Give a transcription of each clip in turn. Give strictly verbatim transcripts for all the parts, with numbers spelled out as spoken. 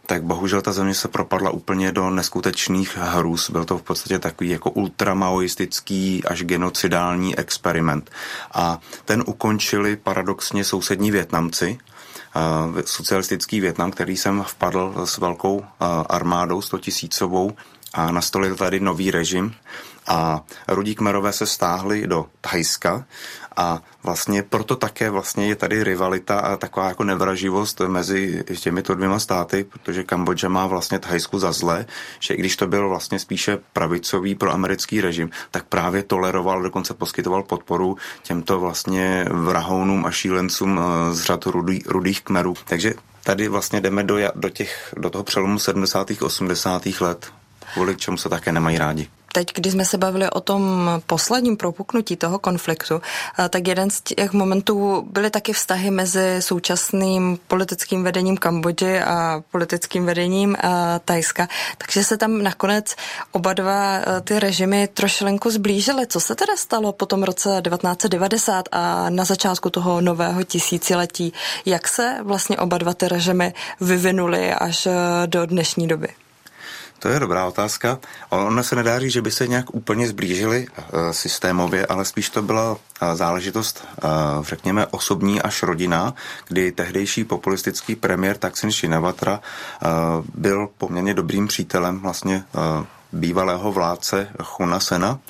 tak bohužel ta země se propadla úplně do neskutečných hrůz. Byl to v podstatě takový jako ultramaoistický až genocidální experiment. A ten ukončili paradoxně sousední Vietnamci, socialistický Vietnam, který sem vpadl s velkou armádou stotisícovou a nastolil tady nový režim. A rudí Khmerové se stáhli do Thajska a vlastně proto také vlastně je tady rivalita a taková jako nevraživost mezi těmito dvěma státy, protože Kambodža má vlastně Thajsku za zlé, že i když to byl vlastně spíše pravicový proamerický režim, tak právě toleroval, dokonce poskytoval podporu těmto vlastně vrahounům a šílencům z řad rudý, rudých Khmerů. Takže tady vlastně jdeme do, do, těch, do toho přelomu sedmdesátých osmdesátých let, kvůli čemu se také nemají rádi. Teď, když jsme se bavili o tom posledním propuknutí toho konfliktu, tak jeden z těch momentů byly taky vztahy mezi současným politickým vedením Kambodži a politickým vedením Thajska. Takže se tam nakonec oba dva ty režimy trošilinku zblížily. Co se teda stalo po tom roce devatenáct set devadesát a na začátku toho nového tisíciletí? Jak se vlastně oba dva ty režimy vyvinuly až do dnešní doby? To je dobrá otázka. Ono se nedá říct, že by se nějak úplně zblížili uh, systémově, ale spíš to byla uh, záležitost, uh, řekněme, osobní až rodinná, kdy tehdejší populistický premiér Thaksin Shinawatra uh, byl poměrně dobrým přítelem vlastně uh, bývalého vládce Chuna Sena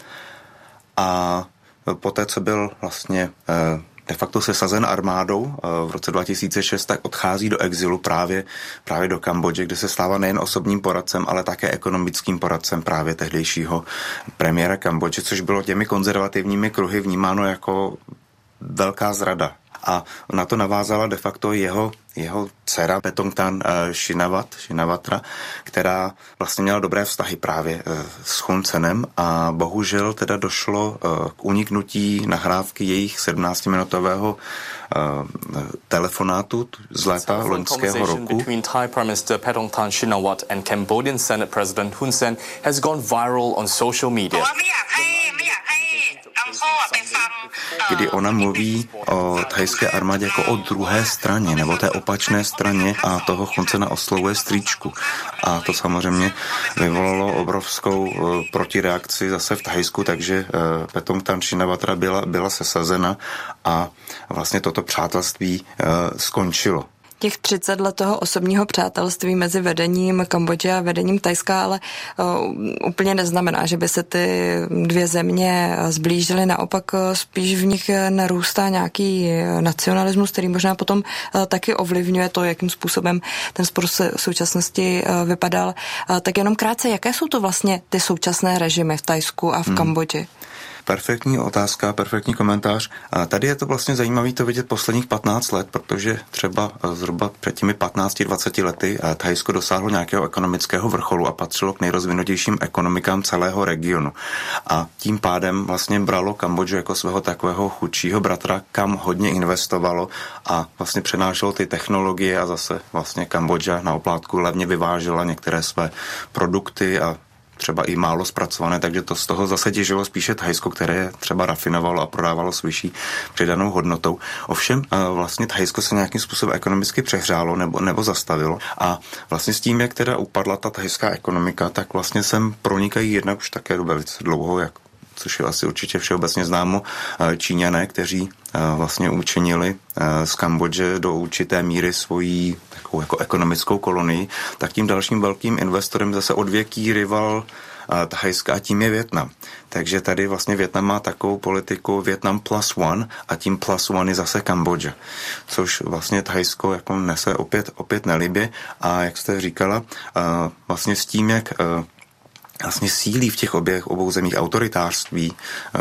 a poté, co byl vlastně uh, de facto sesazen armádou v roce dva tisíce šest, tak odchází do exilu právě, právě do Kambodže, kde se stává nejen osobním poradcem, ale také ekonomickým poradcem právě tehdejšího premiéra Kambodže, což bylo těmi konzervativními kruhy vnímáno jako velká zrada. A na to navázala de facto jeho, jeho dcera Petongtan Shinawat, Shinawatra, která vlastně měla dobré vztahy právě s Hun Senem a bohužel teda došlo k uniknutí nahrávky jejich sedmnáctiminutového telefonátu z léta loňského roku. Between Thai Prime Minister Petongtan Shinawat and Cambodian Senate President Hun Sen has gone viral on social media. Kdy ona mluví o thajské armádě jako o druhé straně, nebo té opačné straně a toho Hun Sena oslovuje strýčku. A to samozřejmě vyvolalo obrovskou uh, protireakci zase v Thajsku, takže uh, Petongtan Shinawatra byla, byla sesazena a vlastně toto přátelství uh, skončilo. Těch třicet let toho osobního přátelství mezi vedením Kambodže a vedením Thajska ale uh, úplně neznamená, že by se ty dvě země zblížily. Naopak uh, spíš v nich narůstá nějaký nacionalismus, který možná potom uh, taky ovlivňuje to, jakým způsobem ten spor v současnosti uh, vypadal. Uh, tak jenom krátce, jaké jsou to vlastně ty současné režimy v Thajsku a v hmm. Kambodži? Perfektní otázka, perfektní komentář. A tady je to vlastně zajímavé to vidět posledních patnáct let, protože třeba zhruba před těmi patnácti dvaceti lety Thajsko dosáhlo nějakého ekonomického vrcholu a patřilo k nejrozvinutějším ekonomikám celého regionu. A tím pádem vlastně bralo Kambodžu jako svého takového chudšího bratra, kam hodně investovalo a vlastně přenášelo ty technologie a zase vlastně Kambodža na oplátku levně vyvážela některé své produkty a třeba i málo zpracované, takže to z toho zase těžilo spíše Thajsko, které třeba rafinovalo a prodávalo s vyšší přidanou hodnotou. Ovšem vlastně Thajsko se nějakým způsobem ekonomicky přehřálo nebo, nebo zastavilo a vlastně s tím, jak teda upadla ta thajská ekonomika, tak vlastně sem pronikají jednak už také velice dlouho, jak což je asi určitě všeobecně známo, Číňané, kteří vlastně učinili z Kambodže do určité míry svojí takovou jako ekonomickou kolonii, tak tím dalším velkým investorem zase odvěký rival Thajska a tím je Vietnam. Takže tady vlastně Vietnam má takovou politiku Vietnam plus one a tím plus one je zase Kambodža, což vlastně Thajsko jako nese opět, opět nelibě a jak jste říkala, vlastně s tím, jak vlastně sílí v těch oběch obou zemích autoritářství.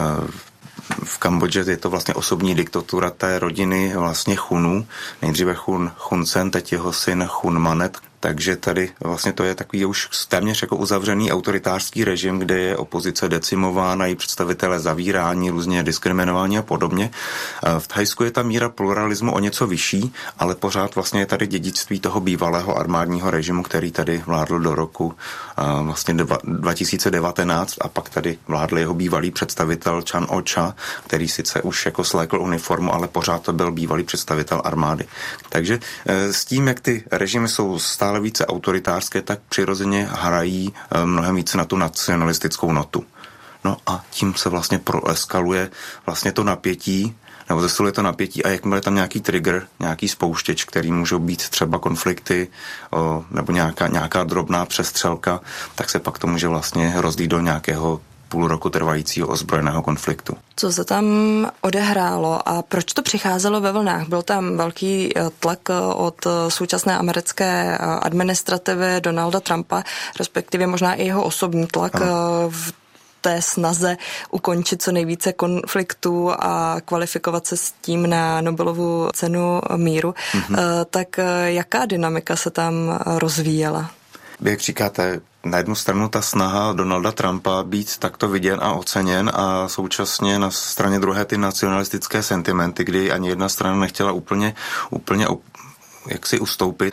V Kambodži je to vlastně osobní diktatura té rodiny vlastně Chunů. Nejdříve Hun, Hun Sen, teď jeho syn Hun Manet. Takže tady vlastně to je takový už téměř jako uzavřený autoritářský režim, kde je opozice decimována, její představitelé zavírání, různě diskriminování a podobně. V Thajsku je ta míra pluralismu o něco vyšší, ale pořád vlastně je tady dědictví toho bývalého armádního režimu, který tady vládl do roku vlastně dva tisíce devatenáct a pak tady vládl jeho bývalý představitel Chan Ocha, který sice už jako slékl uniformu, ale pořád to byl bývalý představitel armády. Takže s tím, jak ty režimy jsou stále stále více autoritářské, tak přirozeně hrají mnohem více na tu nacionalistickou notu. No a tím se vlastně proeskaluje vlastně to napětí, nebo zesiluje to napětí a jakmile tam nějaký trigger, nějaký spouštěč, který můžou být třeba konflikty o, nebo nějaká, nějaká drobná přestřelka, tak se pak to může vlastně rozdít do nějakého půl roku trvajícího ozbrojeného konfliktu. Co se tam odehrálo a proč to přicházelo ve vlnách? Byl tam velký tlak od současné americké administrativy Donalda Trumpa, respektive možná i jeho osobní tlak ano. v té snaze ukončit co nejvíce konfliktů a kvalifikovat se s tím na Nobelovu cenu míru. Mm-hmm. Tak jaká dynamika se tam rozvíjela? Jak říkáte, na jednu stranu ta snaha Donalda Trumpa být takto viděn a oceněn a současně na straně druhé ty nacionalistické sentimenty, kdy ani jedna strana nechtěla úplně, úplně jak si ustoupit.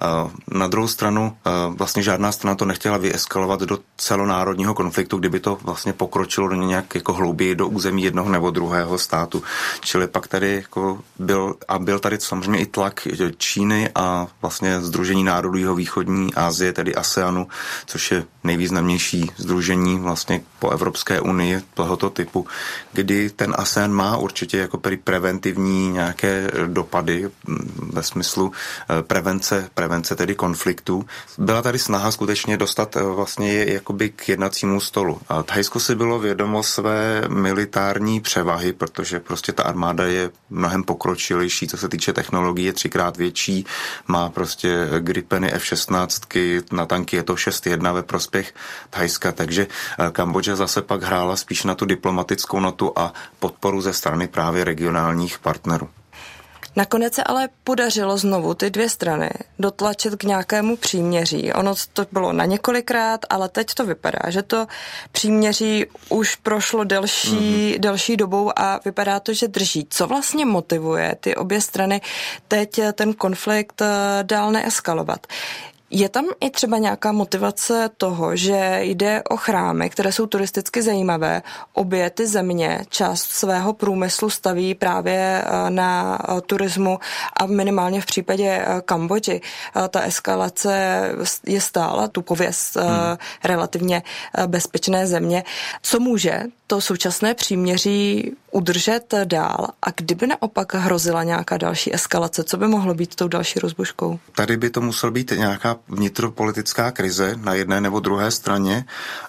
Na druhou stranu vlastně žádná strana to nechtěla vyeskalovat do celonárodního konfliktu, kdyby to vlastně pokročilo do nějak jako hlouběji do území jednoho nebo druhého státu. Čili pak tady jako byl a byl tady samozřejmě i tlak Číny a vlastně Sdružení národů jihovýchodní Asie, tedy ASEANu, což je nejvýznamnější sdružení vlastně po Evropské unii tohoto typu, kdy ten ASEAN má určitě jako preventivní nějaké dopady ve smyslu prevence, prevence tedy konfliktů. Byla tady snaha skutečně dostat vlastně je jakoby k jednacímu stolu. A Thajsko si bylo vědomo své militární převahy, protože prostě ta armáda je mnohem pokročilejší, co se týče technologie, je třikrát větší, má prostě Gripeny F šestnáct, na tanky je to šest jedna ve prospěch Thajska, takže Kambodža zase pak hrála spíš na tu diplomatickou notu a podporu ze strany právě regionálních partnerů. Nakonec se ale podařilo znovu ty dvě strany dotlačit k nějakému příměří. Ono to bylo na několikrát, ale teď to vypadá, že to příměří už prošlo delší, mm-hmm. delší dobou a vypadá to, že drží. Co vlastně motivuje ty obě strany teď ten konflikt dál neeskalovat? Je tam i třeba nějaká motivace toho, že jde o chrámy, které jsou turisticky zajímavé. Obě ty země část svého průmyslu staví právě na turismu a minimálně v případě Kambodži ta eskalace je stála tu pověst hmm. relativně bezpečné země. Co může to současné příměří udržet dál a kdyby naopak hrozila nějaká další eskalace, co by mohlo být tou další rozbuškou? Tady by to musel být nějaká vnitropolitická krize na jedné nebo druhé straně,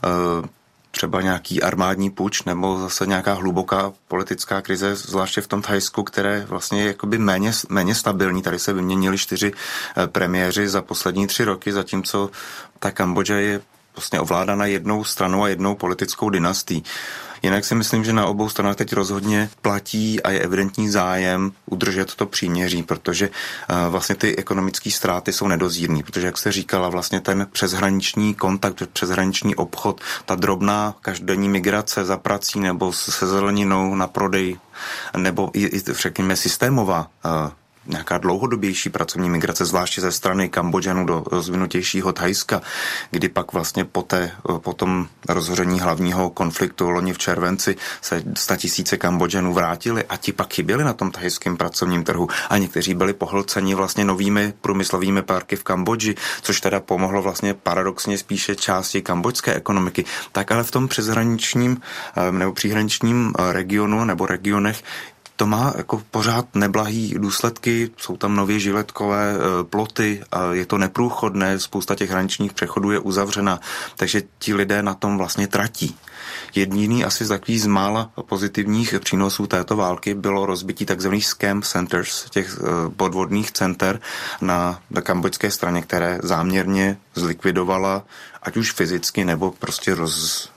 třeba nějaký armádní puč nebo zase nějaká hluboká politická krize, zvláště v tom Thajsku, které vlastně je jakoby méně, méně stabilní. Tady se vyměnili čtyři premiéři za poslední tři roky, zatímco ta Kambodža je vlastně ovládána jednou stranou a jednou politickou dynastií. Jinak si myslím, že na obou stranách teď rozhodně platí a je evidentní zájem udržet to příměří, protože uh, vlastně ty ekonomické ztráty jsou nedozírný, protože jak jste říkala, vlastně ten přeshraniční kontakt, přeshraniční obchod, ta drobná každodenní migrace za prací nebo se zeleninou na prodej, nebo i, i řekněme systémová uh, nějaká dlouhodobější pracovní migrace, zvláště ze strany Kambodžanů do rozvinutějšího Thajska, kdy pak vlastně po, té, po tom rozhoření hlavního konfliktu loni v červenci se statisíce Kambodžanů vrátili a ti pak chyběli na tom thajském pracovním trhu a někteří byli pohlceni vlastně novými průmyslovými parky v Kambodži, což teda pomohlo vlastně paradoxně spíše části kambodžské ekonomiky. Tak ale v tom přeshraničním nebo příhraničním regionu nebo regionech to má jako pořád neblahý důsledky, jsou tam nově žiletkové ploty, je to neprůchodné, spousta těch hraničních přechodů je uzavřena, takže ti lidé na tom vlastně tratí. Jediný asi z takových z mála pozitivních přínosů této války bylo rozbití takzvaných scam centers, těch podvodných center na, na kambodžské straně, které záměrně zlikvidovala, ať už fyzicky nebo prostě roz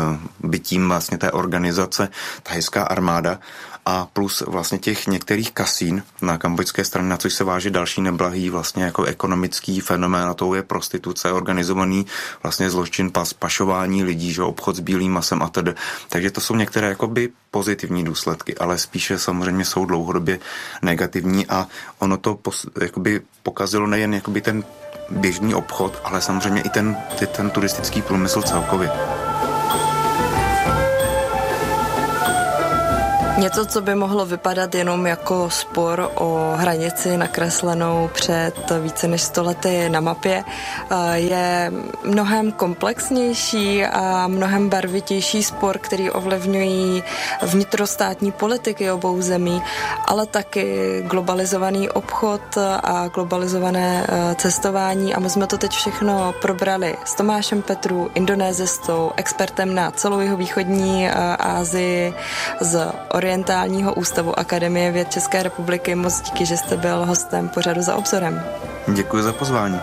bytím vlastně té organizace thajská armáda a plus vlastně těch některých kasín na kambodžské straně, na což se váží další neblahý vlastně jako ekonomický fenomén, a to je prostituce, organizovaný vlastně zločin, pas, pašování lidí, že obchod s bílým masem a tedy. Takže to jsou některé jakoby pozitivní důsledky, ale spíše samozřejmě jsou dlouhodobě negativní a ono to pos, jakoby pokazilo nejen jakoby ten běžný obchod, ale samozřejmě i ten, ten turistický průmysl celkově. Něco, co by mohlo vypadat jenom jako spor o hranici nakreslenou před více než sto lety na mapě, je mnohem komplexnější a mnohem barvitější spor, který ovlivňují vnitrostátní politiky obou zemí, ale taky globalizovaný obchod a globalizované cestování. A my jsme to teď všechno probrali s Tomášem Petru, indonésistou, expertem na celou jihovýchodní Asii z Orientálního ústavu Akademie věd České republiky. Moc díky, že jste byl hostem pořadu Za obzorem. Děkuji za pozvání.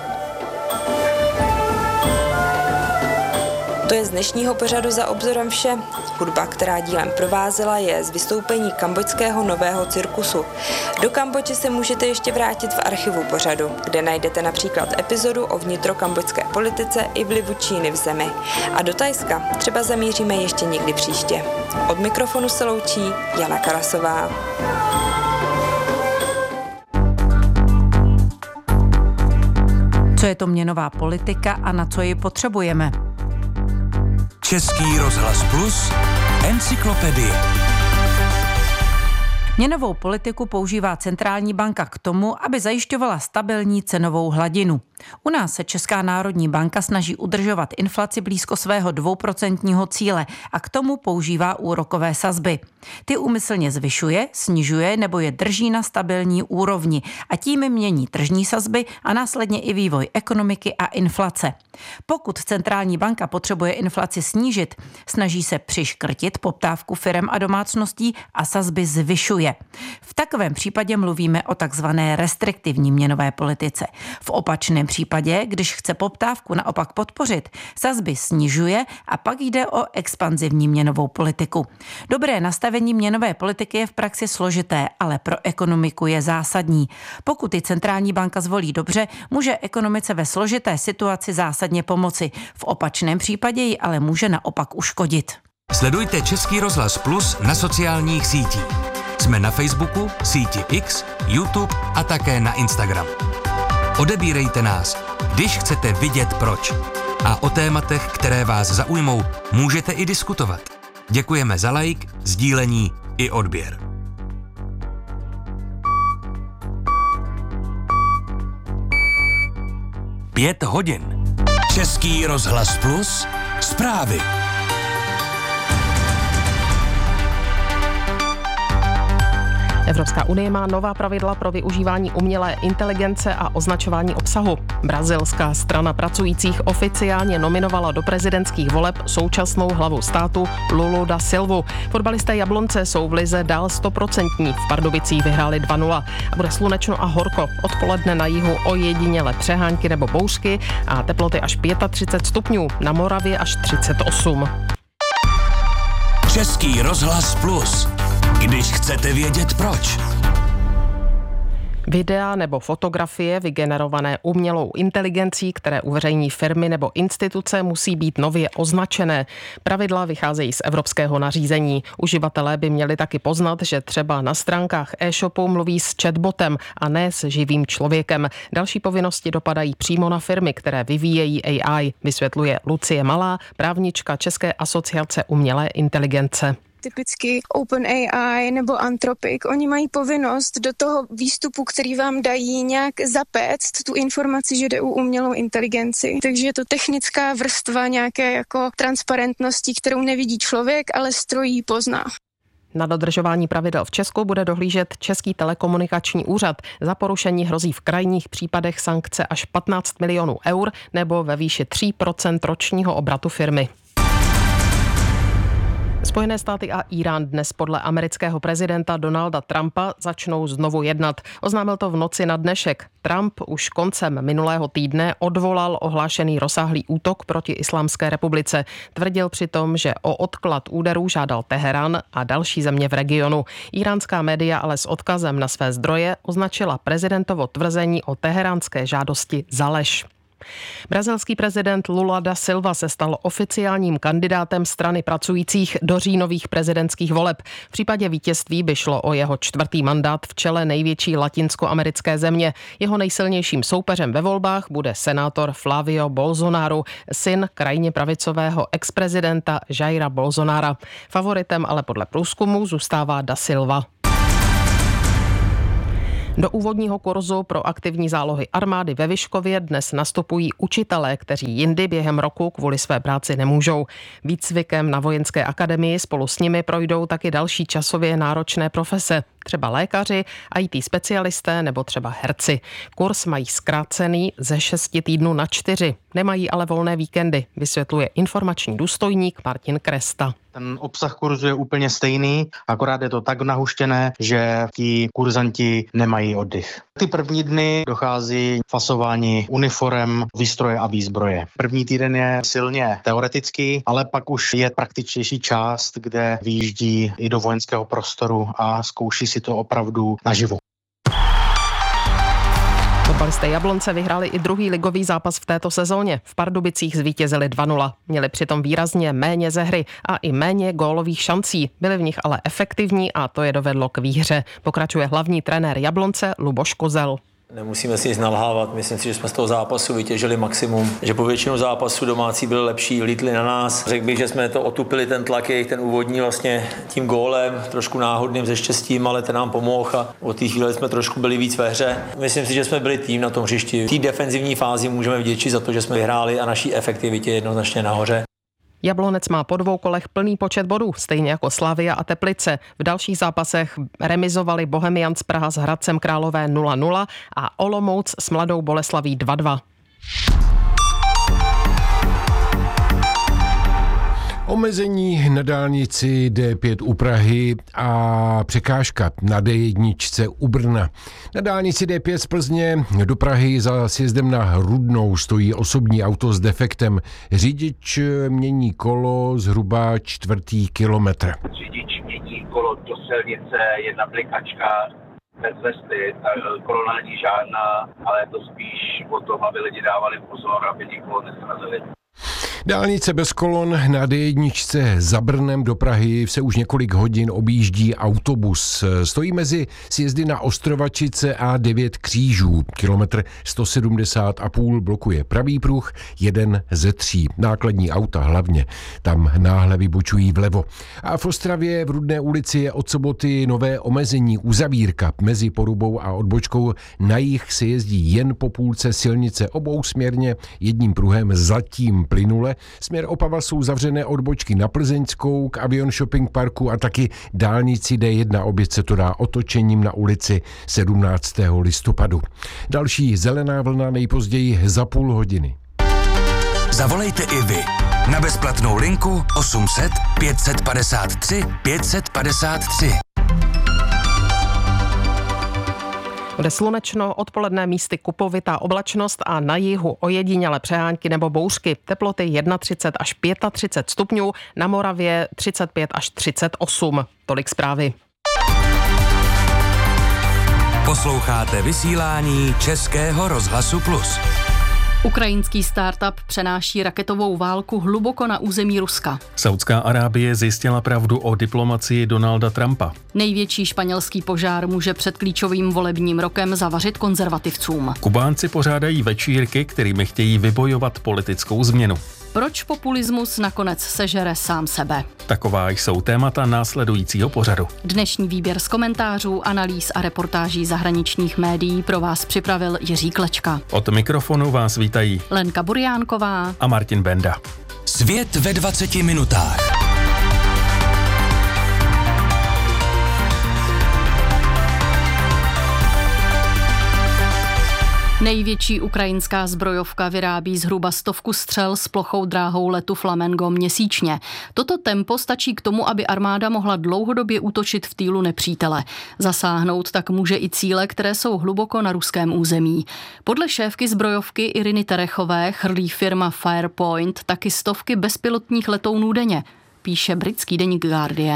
To je z dnešního pořadu Za obzorem vše. Hudba, která dílem provázela, je z vystoupení kambodžského nového cirkusu. Do Kambodži se můžete ještě vrátit v archivu pořadu, kde najdete například epizodu o vnitrokambodžské politice i vlivu Číny v zemi. A do Thajska třeba zamíříme ještě někdy příště. Od mikrofonu se loučí Jana Karasová. Co je to měnová politika a na co ji potřebujeme? Český rozhlas Plus, encyklopedie. Měnovou politiku používá centrální banka k tomu, aby zajišťovala stabilní cenovou hladinu. U nás se Česká národní banka snaží udržovat inflaci blízko svého dvouprocentního cíle a k tomu používá úrokové sazby. Ty úmyslně zvyšuje, snižuje nebo je drží na stabilní úrovni a tím mění tržní sazby a následně i vývoj ekonomiky a inflace. Pokud centrální banka potřebuje inflaci snížit, snaží se přiškrtit poptávku firem a domácností a sazby zvyšuje. V takovém případě mluvíme o takzvané restriktivní měnové politice. V opačném případě, když chce poptávku naopak podpořit, sazby snižuje a pak jde o expanzivní měnovou politiku. Dobré nastavení měnové politiky je v praxi složité, ale pro ekonomiku je zásadní. Pokud ji centrální banka zvolí dobře, může ekonomice ve složité situaci zásadně pomoci. V opačném případě ji ale může naopak uškodit. Sledujte Český rozhlas Plus na sociálních sítích. Jsme na Facebooku, síti X, YouTube a také na Instagram. Odebírejte nás, když chcete vidět proč. A o tématech, které vás zaujmou, můžete i diskutovat. Děkujeme za like, sdílení i odběr. Pět hodin. Český rozhlas Plus, zprávy. Evropská unie má nová pravidla pro využívání umělé inteligence a označování obsahu. Brazilská strana pracujících oficiálně nominovala do prezidentských voleb současnou hlavu státu Lulu da Silvu. Fotbalisté Jablonce jsou v lize dál stoprocentní. V Pardubicích vyhráli dva nula. A bude slunečno a horko. Odpoledne na jihu ojediněle přehánky nebo bouřky a teploty až třicet pět stupňů. Na Moravě až třicet osm. Český rozhlas Plus. Když chcete vědět proč. Videa nebo fotografie vygenerované umělou inteligencí, které uveřejní firmy nebo instituce, musí být nově označené. Pravidla vycházejí z evropského nařízení. Uživatelé by měli taky poznat, že třeba na stránkách e-shopu mluví s chatbotem a ne s živým člověkem. Další povinnosti dopadají přímo na firmy, které vyvíjejí A I, vysvětluje Lucie Malá, právnička České asociace umělé inteligence. Typicky OpenAI nebo Anthropic, oni mají povinnost do toho výstupu, který vám dají, nějak zapéct tu informaci, že jde o umělou inteligenci. Takže je to technická vrstva nějaké jako transparentnosti, kterou nevidí člověk, ale stroj ji pozná. Na dodržování pravidel v Česku bude dohlížet Český telekomunikační úřad. Za porušení hrozí v krajních případech sankce až patnáct milionů eur nebo ve výši tři procenta ročního obratu firmy. Spojené státy a Irán dnes podle amerického prezidenta Donalda Trumpa začnou znovu jednat. Oznámil to v noci na dnešek. Trump už koncem minulého týdne odvolal ohlášený rozsáhlý útok proti Islámské republice. Tvrdil přitom, že o odklad úderů žádal Teherán a další země v regionu. Iránská média ale s odkazem na své zdroje označila prezidentovo tvrzení o teheránské žádosti za lež. Brazilský prezident Lula da Silva se stal oficiálním kandidátem strany pracujících do říjnových prezidentských voleb. V případě vítězství by šlo o jeho čtvrtý mandát v čele největší latinskoamerické země. Jeho nejsilnějším soupeřem ve volbách bude senátor Flávio Bolsonaro, syn krajně pravicového exprezidenta Jaira Bolsonara. Favoritem ale podle průzkumu zůstává da Silva. Do úvodního kurzu pro aktivní zálohy armády ve Vyškově dnes nastupují učitelé, kteří jindy během roku kvůli své práci nemůžou. Výcvikem na vojenské akademii spolu s nimi projdou taky další časově náročné profese, třeba lékaři, í té specialisté nebo třeba herci. Kurs mají zkrácený ze šesti týdnů na čtyři. Nemají ale volné víkendy, vysvětluje informační důstojník Martin Kresta. Ten obsah kurzu je úplně stejný, akorát je to tak nahuštěné, že ti kurzanti nemají oddych. Ty první dny dochází fasování uniforem, výstroje a výzbroje. První týden je silně teoretický, ale pak už je praktičtější část, kde vyjíždí i do vojenského prostoru a zkouší si to opravdu naživo. Fotbalisté Jablonce vyhráli i druhý ligový zápas v této sezóně. V Pardubicích zvítězili dva nula. Měli přitom výrazně méně ze hry a i méně gólových šancí. Byli v nich ale efektivní a to je dovedlo k výhře. Pokračuje hlavní trenér Jablonce Luboš Kozel. Nemusíme si nic nalhávat, myslím si, že jsme z toho zápasu vytěžili maximum, že po většinu zápasu domácí byli lepší, lítli na nás. Řekl bych, že jsme to otupili, ten tlak, ten úvodní vlastně tím gólem, trošku náhodným ze štěstím, ale ten nám pomohl a od té chvíle jsme trošku byli víc ve hře. Myslím si, že jsme byli tým na tom hřišti. V té defenzivní fázi můžeme vděčit za to, že jsme vyhráli a naší efektivitě jednoznačně nahoře. Jablonec má po dvou kolech plný počet bodů, stejně jako Slavia a Teplice. V dalších zápasech remizovali Bohemians Praha s Hradcem Králové nula nula a Olomouc s Mladou Boleslaví dva dva. Omezení na dálnici D pět u Prahy a překážka na D jedna u Brna. Na dálnici D pět z Plzně do Prahy za sjezdem na Rudnou stojí osobní auto s defektem. Řidič mění kolo zhruba čtvrtý kilometr. Řidič mění kolo do silnice, je nablikačka bez vesty, kolo není žádná, ale je to spíš o tom, aby lidi dávali pozor, aby nikoho nesrazili. Dálnice bez kolon na D jedna za Brnem do Prahy se už několik hodin objíždí autobus. Stojí mezi sjezdy na Ostrovačice a devět křížů. Kilometr sto sedmdesát a půl blokuje pravý pruh, jeden ze tří. Nákladní auta hlavně tam náhle vybočují vlevo. A v Ostravě v Rudné ulici je od soboty nové omezení, uzavírka mezi Porubou a odbočkou. Na jih se jezdí jen po půlce silnice obousměrně, jedním pruhem zatím plynule. Směr Opava jsou zavřené odbočky na Plzeňskou, k Avion Shopping Parku a taky dálnici D jedna. Opět se to dá otočením na ulici sedmnáctého listopadu. Další zelená vlna nejpozději za půl hodiny. Zavolejte i vy na bezplatnou linku osm set pět set padesát tři pět set padesát tři. Bude slunečno, odpoledne místy kupovitá oblačnost a na jihu ojedinělé přehánky nebo bouřky. Teploty třicet jedna až třicet pět stupňů, na Moravě třicet pět až třicet osm. Tolik zprávy. Posloucháte vysílání Českého rozhlasu Plus. Ukrajinský startup přenáší raketovou válku hluboko na území Ruska. Saudská Arábie zjistila pravdu o diplomacii Donalda Trumpa. Největší španělský požár může před klíčovým volebním rokem zavařit konzervativcům. Kubánci pořádají večírky, kterými chtějí vybojovat politickou změnu. Proč populismus nakonec sežere sám sebe? Taková jsou témata následujícího pořadu. Dnešní výběr z komentářů, analýz a reportáží zahraničních médií pro vás připravil Jiří Klečka. Od mikrofonu vás vítají Lenka Burjánková a Martin Benda. Svět ve dvaceti minutách. Největší ukrajinská zbrojovka vyrábí zhruba stovku střel s plochou dráhou letu Flamengo měsíčně. Toto tempo stačí k tomu, aby armáda mohla dlouhodobě útočit v týlu nepřítele. Zasáhnout tak může i cíle, které jsou hluboko na ruském území. Podle šéfky zbrojovky Iriny Terechové chrlí firma Firepoint taky stovky bezpilotních letounů denně, píše britský deník Guardian.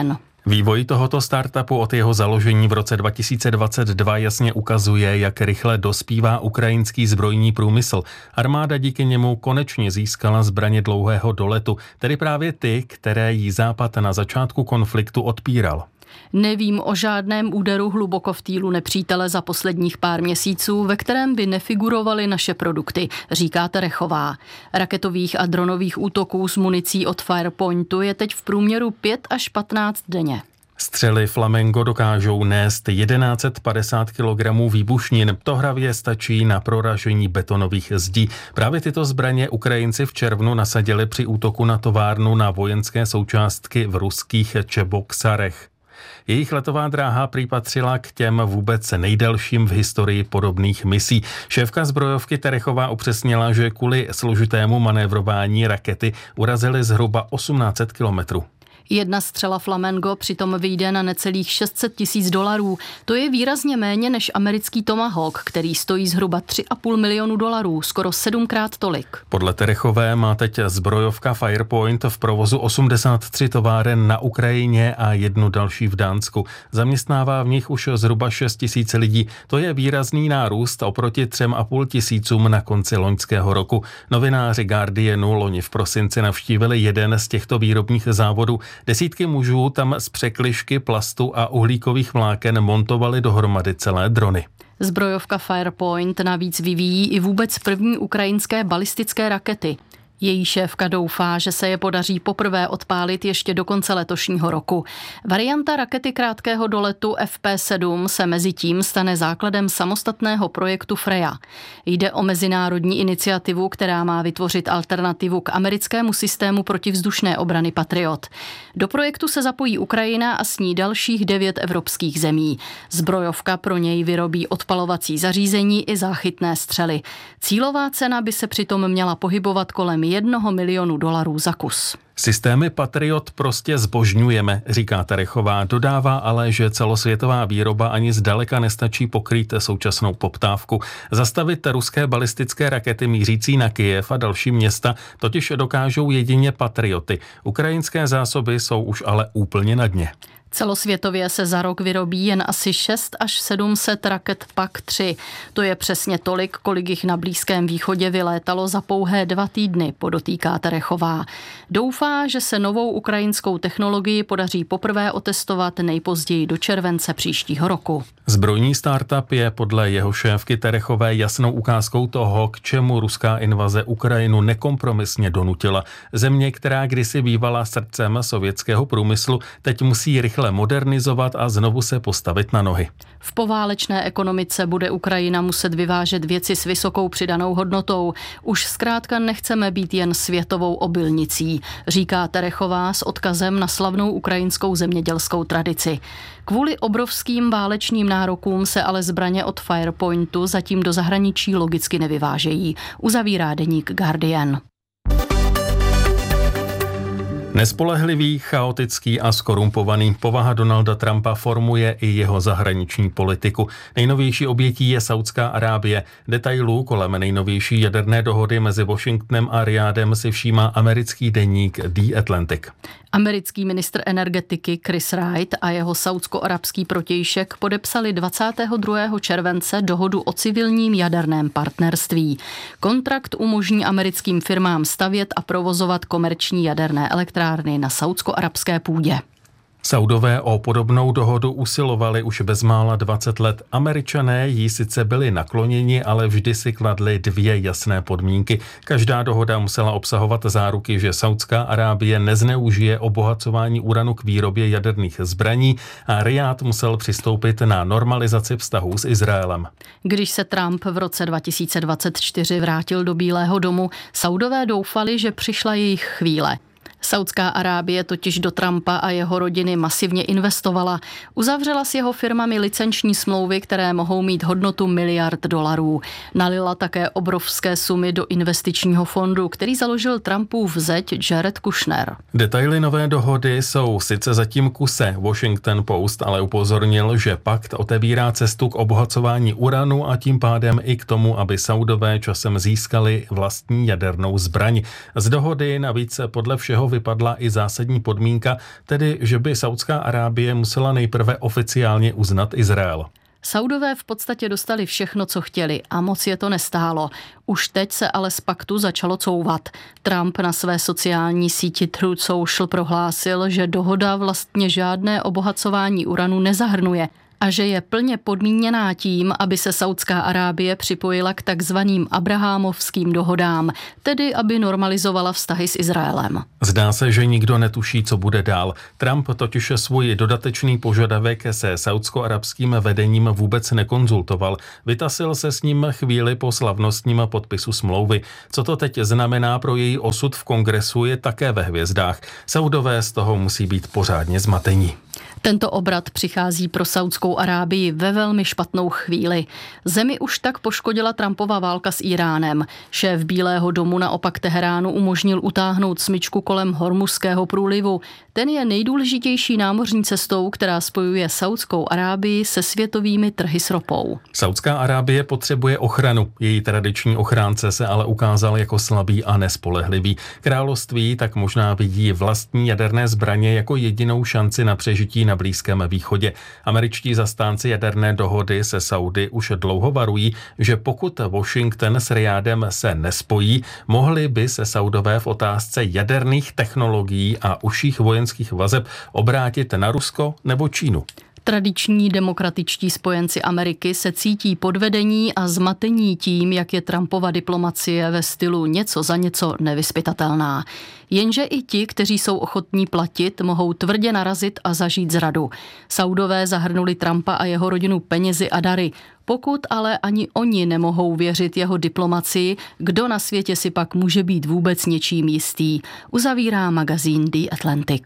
Vývoj tohoto startupu od jeho založení v roce dva tisíce dvacet dva jasně ukazuje, jak rychle dospívá ukrajinský zbrojní průmysl. Armáda díky němu konečně získala zbraně dlouhého doletu, tedy právě ty, které jí Západ na začátku konfliktu odpíral. Nevím o žádném úderu hluboko v týlu nepřítele za posledních pár měsíců, ve kterém by nefigurovaly naše produkty, říká Terechová. Raketových a dronových útoků s municí od Firepointu je teď v průměru pět až patnáct denně. Střely Flamengo dokážou nést tisíc sto padesát kilogramů výbušnin. To hravě stačí na proražení betonových zdí. Právě tyto zbraně Ukrajinci v červnu nasadili při útoku na továrnu na vojenské součástky v ruských Čeboksarech. Jejich letová dráha prý patřila k těm vůbec nejdelším v historii podobných misí. Šéfka zbrojovky Terechová upřesnila, že kvůli složitému manévrování rakety urazily zhruba osmnáct set kilometrů. Jedna střela Flamengo přitom vyjde na necelých šest set tisíc dolarů. To je výrazně méně než americký Tomahawk, který stojí zhruba tři a půl milionu dolarů, skoro sedmkrát tolik. Podle Terechové má teď zbrojovka Firepoint v provozu osmdesát tři továren na Ukrajině a jednu další v Dánsku. Zaměstnává v nich už zhruba šest tisíc lidí. To je výrazný nárůst oproti třem a půl tisícům na konci loňského roku. Novináři Guardianu loni v prosinci navštívili jeden z těchto výrobních závodů. Desítky mužů tam z překližky plastu a uhlíkových vláken montovali dohromady celé drony. Zbrojovka Firepoint navíc vyvíjí i vůbec první ukrajinské balistické rakety. Její šéfka doufá, že se je podaří poprvé odpálit ještě do konce letošního roku. Varianta rakety krátkého doletu F P sedm se mezi tím stane základem samostatného projektu Freya. Jde o mezinárodní iniciativu, která má vytvořit alternativu k americkému systému protivzdušné obrany Patriot. Do projektu se zapojí Ukrajina a s ní dalších devět evropských zemí. Zbrojovka pro něj vyrobí odpalovací zařízení i záchytné střely. Cílová cena by se přitom měla pohybovat kolem jednoho milionu dolarů za kus. Systémy Patriot prostě zbožňujeme, říká Terechová. Dodává ale, že celosvětová výroba ani zdaleka nestačí pokrýt současnou poptávku. Zastavit ruské balistické rakety mířící na Kyjev a další města totiž dokážou jedině Patrioty. Ukrajinské zásoby jsou už ale úplně na dně. Celosvětově se za rok vyrobí jen asi šest až sedm set raket P A C tři. To je přesně tolik, kolik jich na Blízkém východě vylétalo za pouhé dva týdny, podotýká Terechová. Doufá, že se novou ukrajinskou technologii podaří poprvé otestovat nejpozději do července příštího roku. Zbrojní startup je podle jeho šéfky Terechové jasnou ukázkou toho, k čemu ruská invaze Ukrajinu nekompromisně donutila. Země, která kdysi bývala srdcem sovětského průmyslu, teď musí rychle modernizovat a znovu se postavit na nohy. V poválečné ekonomice bude Ukrajina muset vyvážet věci s vysokou přidanou hodnotou. Už zkrátka nechceme být jen světovou obilnicí, říká Terechová s odkazem na slavnou ukrajinskou zemědělskou tradici. Kvůli obrovským válečným nárokům se ale zbraně od Firepointu zatím do zahraničí logicky nevyvážejí, uzavírá deník Guardian. Nespolehlivý, chaotický a skorumpovaný povaha Donalda Trumpa formuje i jeho zahraniční politiku. Nejnovější obětí je Saudská Arábie. Detailů kolem nejnovější jaderné dohody mezi Washingtonem a Rijádem si všímá americký deník The Atlantic. Americký ministr energetiky Chris Wright a jeho saudsko-arabský protějšek podepsali dvacátého druhého července dohodu o civilním jaderném partnerství. Kontrakt umožní americkým firmám stavět a provozovat komerční jaderné elektrárny na saudsko-arabské půdě. Saudové o podobnou dohodu usilovali už bezmála dvacet let. Američané jí sice byli nakloněni, ale vždy si kladli dvě jasné podmínky. Každá dohoda musela obsahovat záruky, že Saudská Arábie nezneužije obohacování uranu k výrobě jaderných zbraní a Rijád musel přistoupit na normalizaci vztahů s Izraelem. Když se Trump v roce dva tisíce dvacet čtyři vrátil do Bílého domu, Saudové doufali, že přišla jejich chvíle. Saudská Arábie totiž do Trumpa a jeho rodiny masivně investovala. Uzavřela s jeho firmami licenční smlouvy, které mohou mít hodnotu miliard dolarů. Nalila také obrovské sumy do investičního fondu, který založil Trumpův zeť Jared Kushner. Detaily nové dohody jsou sice zatím kuse. Washington Post ale upozornil, že pakt otevírá cestu k obohacování uranu a tím pádem i k tomu, aby Saudové časem získali vlastní jadernou zbraň. Z dohody navíc podle všeho vypadla i zásadní podmínka, tedy že by Saudská Arábie musela nejprve oficiálně uznat Izrael. Saudové v podstatě dostali všechno, co chtěli a moc je to nestálo. Už teď se ale z paktu začalo couvat. Trump na své sociální síti Truth Social prohlásil, že dohoda vlastně žádné obohacování uranu nezahrnuje a že je plně podmíněná tím, aby se Saudská Arábie připojila k takzvaným abrahámovským dohodám, tedy aby normalizovala vztahy s Izraelem. Zdá se, že nikdo netuší, co bude dál. Trump totiž svůj dodatečný požadavek se saudsko-arabským vedením vůbec nekonzultoval. Vytasil se s ním chvíli po slavnostním podpisu smlouvy. Co to teď znamená pro její osud v kongresu, je také ve hvězdách. Saudové z toho musí být pořádně zmatení. Tento obrat přichází pro Saudskou Arábii ve velmi špatnou chvíli. Zemi už tak poškodila Trumpova válka s Iránem. Šéf Bílého domu naopak Teheránu umožnil utáhnout smyčku kolem Hormuzského průlivu. Ten je nejdůležitější námořní cestou, která spojuje Saudskou Arábii se světovými trhy s ropou. Saudská Arábie potřebuje ochranu. Její tradiční ochránce se ale ukázal jako slabý a nespolehlivý. Království tak možná vidí vlastní jaderné zbraně jako jedinou šanci na přežití na Blízkém východě. Američtí zastánci jaderné dohody se Saudy už dlouho varují, že pokud Washington s Rijádem se nespojí, mohli by se Saudové v otázce jaderných technologií a užších vojenských vazeb obrátit na Rusko nebo Čínu. Tradiční demokratičtí spojenci Ameriky se cítí podvedení a zmatení tím, jak je Trumpova diplomacie ve stylu něco za něco nevyzpytatelná. Jenže i ti, kteří jsou ochotní platit, mohou tvrdě narazit a zažít zradu. Saudové zahrnuli Trumpa a jeho rodinu penězi a dary. Pokud ale ani oni nemohou věřit jeho diplomacii, kdo na světě si pak může být vůbec něčím jistý, uzavírá magazín The Atlantic.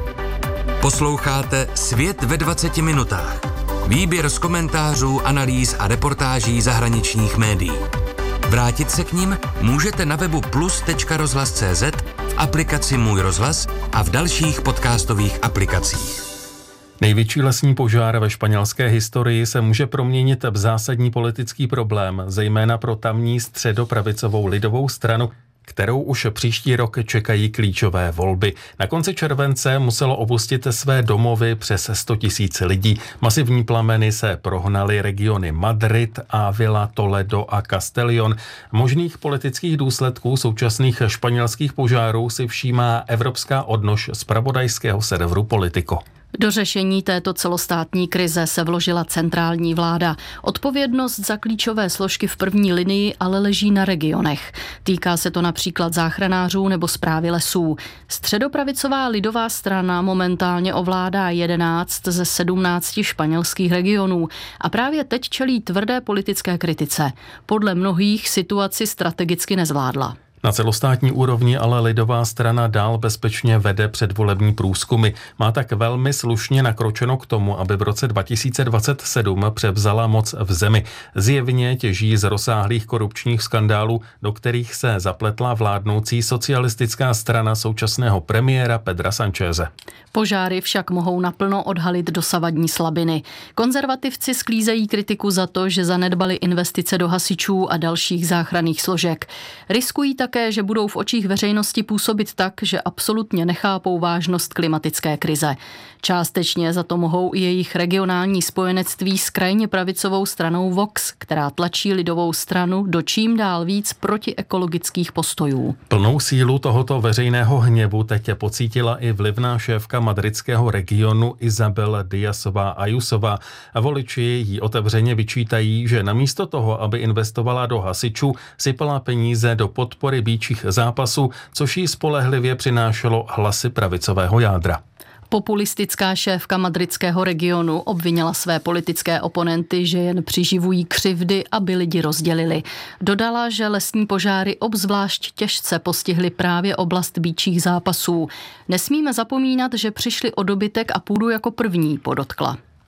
Posloucháte Svět ve dvaceti minutách. Výběr z komentářů, analýz a reportáží zahraničních médií. Vrátit se k nim můžete na webu plus tečka rozhlas tečka cé zet, v aplikaci Můj rozhlas a v dalších podcastových aplikacích. Největší lesní požár ve španělské historii se může proměnit v zásadní politický problém, zejména pro tamní středopravicovou lidovou stranu, kterou už příští rok čekají klíčové volby. Na konci července muselo opustit své domovy přes sto tisíc lidí. Masivní plameny se prohnaly regiony Madrid, Ávila, Toledo a Castellón. Možných politických důsledků současných španělských požárů si všímá evropská odnož zpravodajského serveru Politico. Do řešení této celostátní krize se vložila centrální vláda. Odpovědnost za klíčové složky v první linii ale leží na regionech. Týká se to například záchranářů nebo správy lesů. Středopravicová lidová strana momentálně ovládá jedenáct ze sedmnácti španělských regionů a právě teď čelí tvrdé politické kritice. Podle mnohých situaci strategicky nezvládla. Na celostátní úrovni ale lidová strana dál bezpečně vede předvolební průzkumy. Má tak velmi slušně nakročeno k tomu, aby v roce dva tisíce dvacet sedm převzala moc v zemi. Zjevně těží z rozsáhlých korupčních skandálů, do kterých se zapletla vládnoucí socialistická strana současného premiéra Pedra Sancheze. Požáry však mohou naplno odhalit dosavadní slabiny. Konzervativci sklízejí kritiku za to, že zanedbali investice do hasičů a dalších záchranných složek. Riskují také, že budou v očích veřejnosti působit tak, že absolutně nechápou vážnost klimatické krize. Částečně za to mohou i jejich regionální spojenectví s krajně pravicovou stranou Vox, která tlačí lidovou stranu do čím dál víc protiekologických postojů. Plnou sílu tohoto veřejného hněvu teď pocítila i vlivná šéfka madridského regionu Isabel Díazová Ayusová a voliči jí otevřeně vyčítají, že namísto toho, aby investovala do hasičů, sypala peníze do podpory býčích zápasů, což jí spolehlivě přinášelo hlasy pravicového jádra. Populistická šéfka madridského regionu obvinila své politické oponenty, že jen přiživují křivdy, aby lidi rozdělili. Dodala, že lesní požáry obzvlášť těžce postihly právě oblast býčích zápasů. Nesmíme zapomínat, že přišli o dobytek a půdu jako první, podotkla.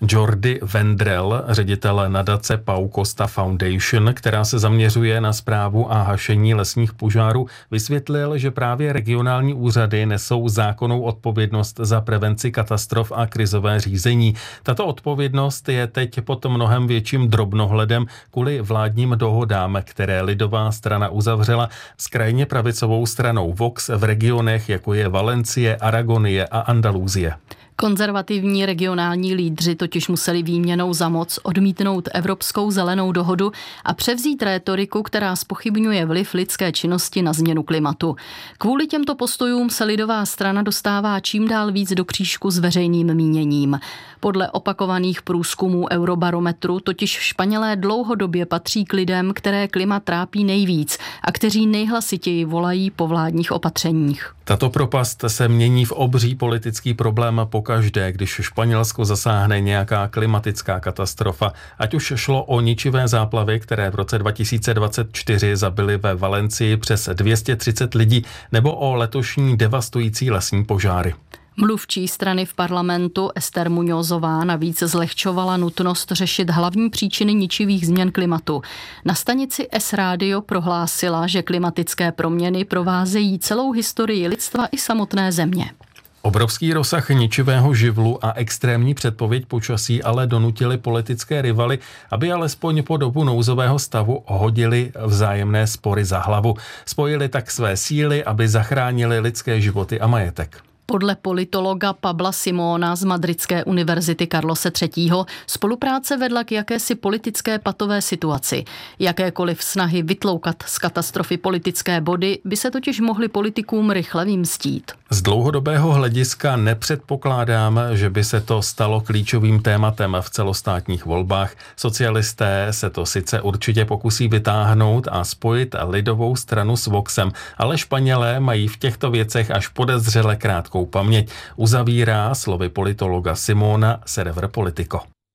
Jordi Vendrell, ředitel nadace Pau Costa Foundation, která se zaměřuje na správu a hašení lesních požárů, vysvětlil, že právě regionální úřady nesou zákonnou odpovědnost za prevenci katastrof a krizové řízení. Tato odpovědnost je teď pod mnohem větším drobnohledem kvůli vládním dohodám, které lidová strana uzavřela s krajně pravicovou stranou Vox v regionech, jako je Valencie, Aragonie a Andalúzie. Konzervativní regionální lídři totiž museli výměnou za moc odmítnout Evropskou zelenou dohodu a převzít rétoriku, která zpochybňuje vliv lidské činnosti na změnu klimatu. Kvůli těmto postojům se lidová strana dostává čím dál víc do křížku s veřejným míněním. Podle opakovaných průzkumů Eurobarometru totiž Španělé dlouhodobě patří k lidem, které klima trápí nejvíc a kteří nejhlasitěji volají po vládních opatřeních. Tato propast se mění v obří politický problém pokaždé, když Španělsko zasáhne nějaká klimatická katastrofa. Ať už šlo o ničivé záplavy, které v roce dva tisíce dvacet čtyři zabily ve Valencii přes dvě stě třicet lidí, nebo o letošní devastující lesní požáry. Mluvčí strany v parlamentu Esther Muñozová navíc zlehčovala nutnost řešit hlavní příčiny ničivých změn klimatu. Na stanici S Radio prohlásila, že klimatické proměny provázejí celou historii lidstva i samotné země. Obrovský rozsah ničivého živlu a extrémní předpověď počasí ale donutili politické rivaly, aby alespoň po dobu nouzového stavu hodili vzájemné spory za hlavu. Spojili tak své síly, aby zachránili lidské životy a majetek. Podle politologa Pabla Simona z Madridské univerzity Carlose třetího spolupráce vedla k jakési politické patové situaci. Jakékoliv snahy vytloukat z katastrofy politické body by se totiž mohly politikům rychle vymstít. Z dlouhodobého hlediska nepředpokládám, že by se to stalo klíčovým tématem v celostátních volbách. Socialisté se to sice určitě pokusí vytáhnout a spojit lidovou stranu s Voxem, ale Španělé mají v těchto věcech až podezřele krátkou paměť, uzavírá slovy politologa Simona server Politico.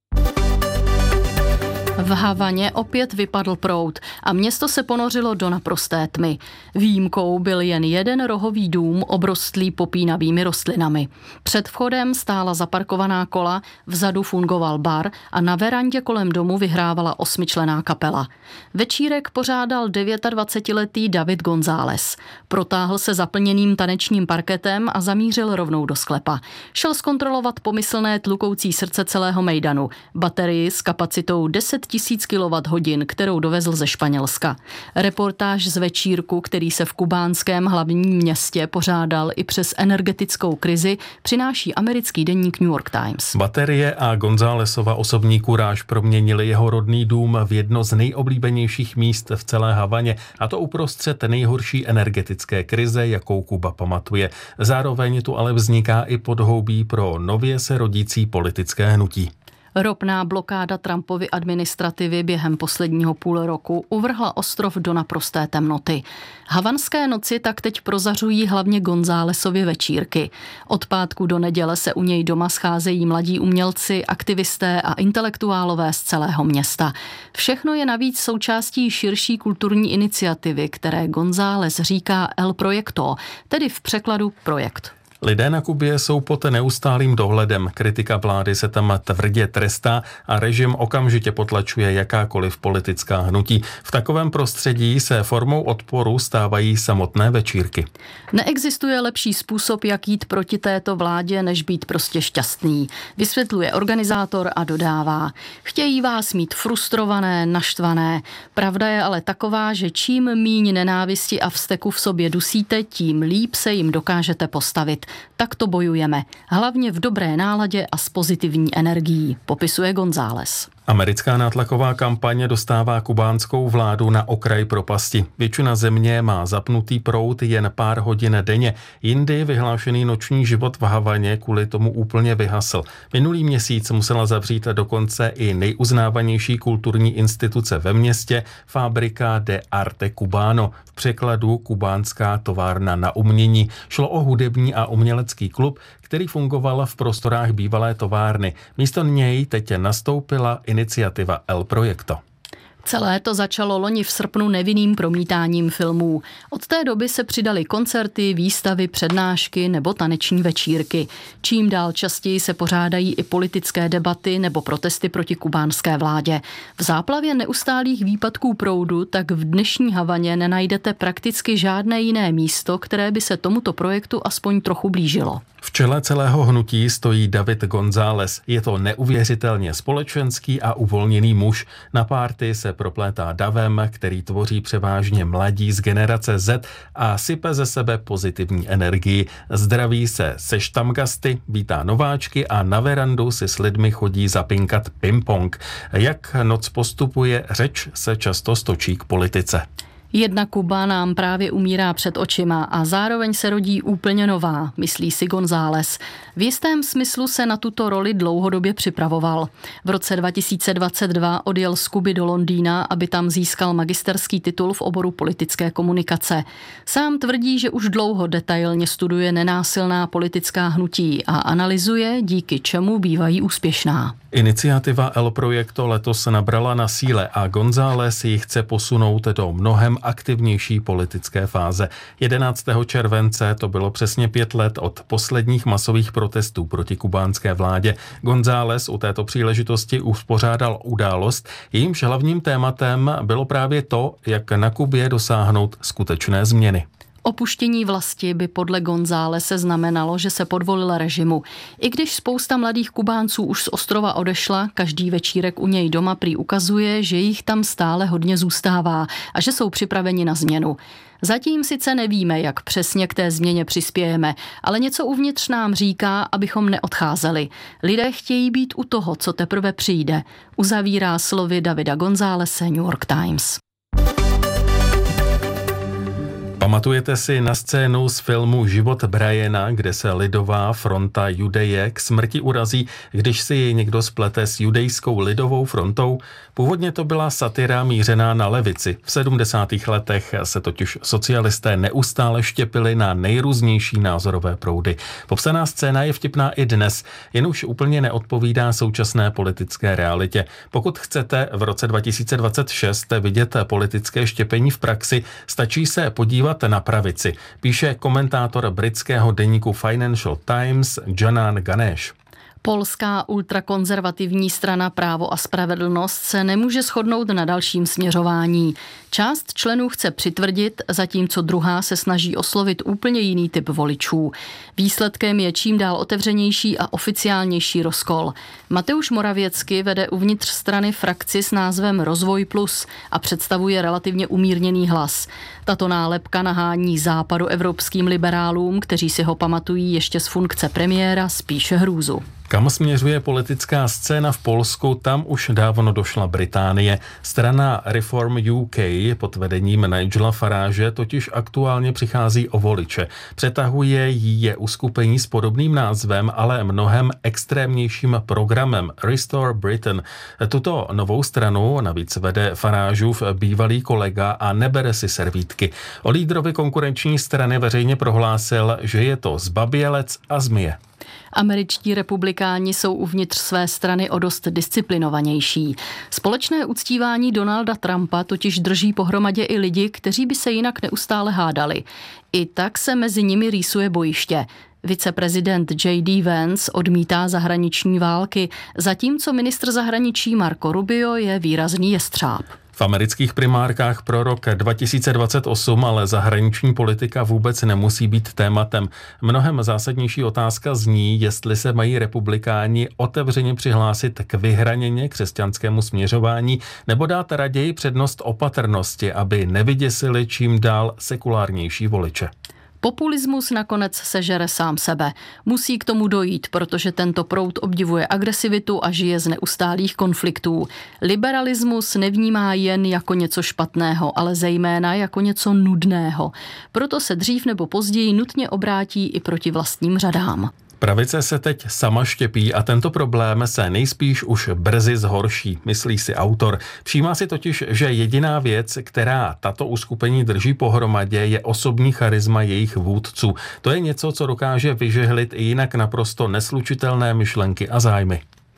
V Havaně opět vypadl proud a město se ponořilo do naprosté tmy. Výjimkou byl jen jeden rohový dům obrostlý popínavými rostlinami. Před vchodem stála zaparkovaná kola, vzadu fungoval bar a na verandě kolem domu vyhrávala osmičlenná kapela. Večírek pořádal dvacetidevítiletý David González. Protáhl se zaplněným tanečním parketem a zamířil rovnou do sklepa. Šel zkontrolovat pomyslné tlukoucí srdce celého mejdanu, baterii s kapacitou deset tisíc kilowatthodin, kterou dovezl ze Španělska. Reportáž z večírku, který se v kubánském hlavním městě pořádal i přes energetickou krizi, přináší americký deník New York Times. Baterie a Gonzálesova osobní kuráž proměnili jeho rodný dům v jedno z nejoblíbenějších míst v celé Havaně, a to uprostřed nejhorší energetické krize, jakou Kuba pamatuje. Zároveň tu ale vzniká i podhoubí pro nově se rodící politické hnutí. Ropná blokáda Trumpovy administrativy během posledního půl roku uvrhla ostrov do naprosté temnoty. Havanské noci tak teď prozařují hlavně Gonzálesovy večírky. Od pátku do neděle se u něj doma scházejí mladí umělci, aktivisté a intelektuálové z celého města. Všechno je navíc součástí širší kulturní iniciativy, které González říká El Proyecto, tedy v překladu projekt. Lidé na Kubě jsou pod neustálým dohledem, kritika vlády se tam tvrdě trestá a režim okamžitě potlačuje jakákoliv politická hnutí. V takovém prostředí se formou odporu stávají samotné večírky. Neexistuje lepší způsob, jak jít proti této vládě, než být prostě šťastný, vysvětluje organizátor a dodává. Chtějí vás mít frustrované, naštvané. Pravda je ale taková, že čím míň nenávisti a vzteku v sobě dusíte, tím líp se jim dokážete postavit. Tak to bojujeme, hlavně v dobré náladě a s pozitivní energií, popisuje González. Americká nátlaková kampaň dostává kubánskou vládu na okraj propasti. Většina země má zapnutý proud jen pár hodin denně. Jindy vyhlášený noční život v Havaně kvůli tomu úplně vyhasl. Minulý měsíc musela zavřít dokonce i nejuznávanější kulturní instituce ve městě, Fábrica de Arte Cubano, v překladu kubánská továrna na umění. Šlo o hudební a umělecký klub, který fungoval v prostorách bývalé továrny. Místo něj teď nastoupila iniciativa El Proyecto. Celé to začalo loni v srpnu nevinným promítáním filmů. Od té doby se přidaly koncerty, výstavy, přednášky nebo taneční večírky. Čím dál častěji se pořádají i politické debaty nebo protesty proti kubánské vládě. V záplavě neustálých výpadků proudu tak v dnešní Havaně nenajdete prakticky žádné jiné místo, které by se tomuto projektu aspoň trochu blížilo. V čele celého hnutí stojí David González. Je to neuvěřitelně společenský a uvolněný muž. Na párty se proplétá davem, který tvoří převážně mladí z generace Z a sype ze sebe pozitivní energii. Zdraví se se štamgasty, vítá nováčky a na verandu si s lidmi chodí zapinkat ping-pong. Jak noc postupuje, řeč se často stočí k politice. Jedna Kuba nám právě umírá před očima a zároveň se rodí úplně nová, myslí si González. V jistém smyslu se na tuto roli dlouhodobě připravoval. V roce dva tisíce dvacet dva odjel z Kuby do Londýna, aby tam získal magisterský titul v oboru politické komunikace. Sám tvrdí, že už dlouho detailně studuje nenásilná politická hnutí a analyzuje, díky čemu bývají úspěšná. Iniciativa El Proyecto letos nabrala na síle a González ji chce posunout do mnohem aktivnější politické fáze. jedenáctého července to bylo přesně pět let od posledních masových protestů proti kubánské vládě. González u této příležitosti uspořádal událost, jejímž hlavním tématem bylo právě to, jak na Kubě dosáhnout skutečné změny. Opuštění vlasti by podle Gonzálese znamenalo, že se podvolil režimu. I když spousta mladých Kubánců už z ostrova odešla, každý večírek u něj doma prý ukazuje, že jich tam stále hodně zůstává a že jsou připraveni na změnu. Zatím sice nevíme, jak přesně k té změně přispějeme, ale něco uvnitř nám říká, abychom neodcházeli. Lidé chtějí být u toho, co teprve přijde, uzavírá slovy Davida Gonzálese New York Times. Pamatujete si na scénu z filmu Život Briana, kde se lidová fronta Judeje k smrti urazí, když si ji někdo splete s judejskou lidovou frontou? Původně to byla satira mířená na levici. V sedmdesátých letech se totiž socialisté neustále štěpili na nejrůznější názorové proudy. Popsaná scéna je vtipná i dnes, jen už úplně neodpovídá současné politické realitě. Pokud chcete v roce dva tisíce dvacet šest vidět politické štěpení v praxi, stačí se podívat na pravici, píše komentátor britského deníku Financial Times Janan Ganesh. Polská ultrakonzervativní strana Právo a spravedlnost se nemůže shodnout na dalším směřování. Část členů chce přitvrdit, zatímco druhá se snaží oslovit úplně jiný typ voličů. Výsledkem je čím dál otevřenější a oficiálnější rozkol. Mateusz Morawiecki vede uvnitř strany frakci s názvem Rozvoj plus a představuje relativně umírněný hlas. Tato nálepka nahání západoevropským liberálům, kteří si ho pamatují ještě z funkce premiéra, spíše hrůzu. Kam směřuje politická scéna v Polsku, tam už dávno došla Británie. Strana Reform U K pod vedením Nigela Farage totiž aktuálně přichází o voliče. Přetahuje jí je uskupení s podobným názvem, ale mnohem extrémnějším programem Restore Britain. Tuto novou stranu navíc vede Farageův bývalý kolega a nebere si servítky. O lídrovi konkurenční strany veřejně prohlásil, že je to zbabělec a zmije. Američtí republikáni jsou uvnitř své strany o dost disciplinovanější. Společné uctívání Donalda Trumpa totiž drží pohromadě i lidi, kteří by se jinak neustále hádali. I tak se mezi nimi rýsuje bojiště. Viceprezident J D Vance odmítá zahraniční války, zatímco ministr zahraničí Marco Rubio je výrazný jestřáb. V amerických primárkách pro rok dva tisíce dvacet osm ale zahraniční politika vůbec nemusí být tématem. Mnohem zásadnější otázka zní, jestli se mají republikáni otevřeně přihlásit k vyhraněně křesťanskému směřování nebo dát raději přednost opatrnosti, aby nevyděsili čím dál sekulárnější voliče. Populismus nakonec sežere sám sebe. Musí k tomu dojít, protože tento proud obdivuje agresivitu a žije z neustálých konfliktů. Liberalismus nevnímá jen jako něco špatného, ale zejména jako něco nudného. Proto se dřív nebo později nutně obrátí i proti vlastním řadám. Pravice se teď sama štěpí a tento problém se nejspíš už brzy zhorší, myslí si autor. Všímá si totiž, že jediná věc, která tato uskupení drží pohromadě, je osobní charisma jejich vůdců. To je něco, co dokáže vyžehlit i jinak naprosto neslučitelné myšlenky a zájmy.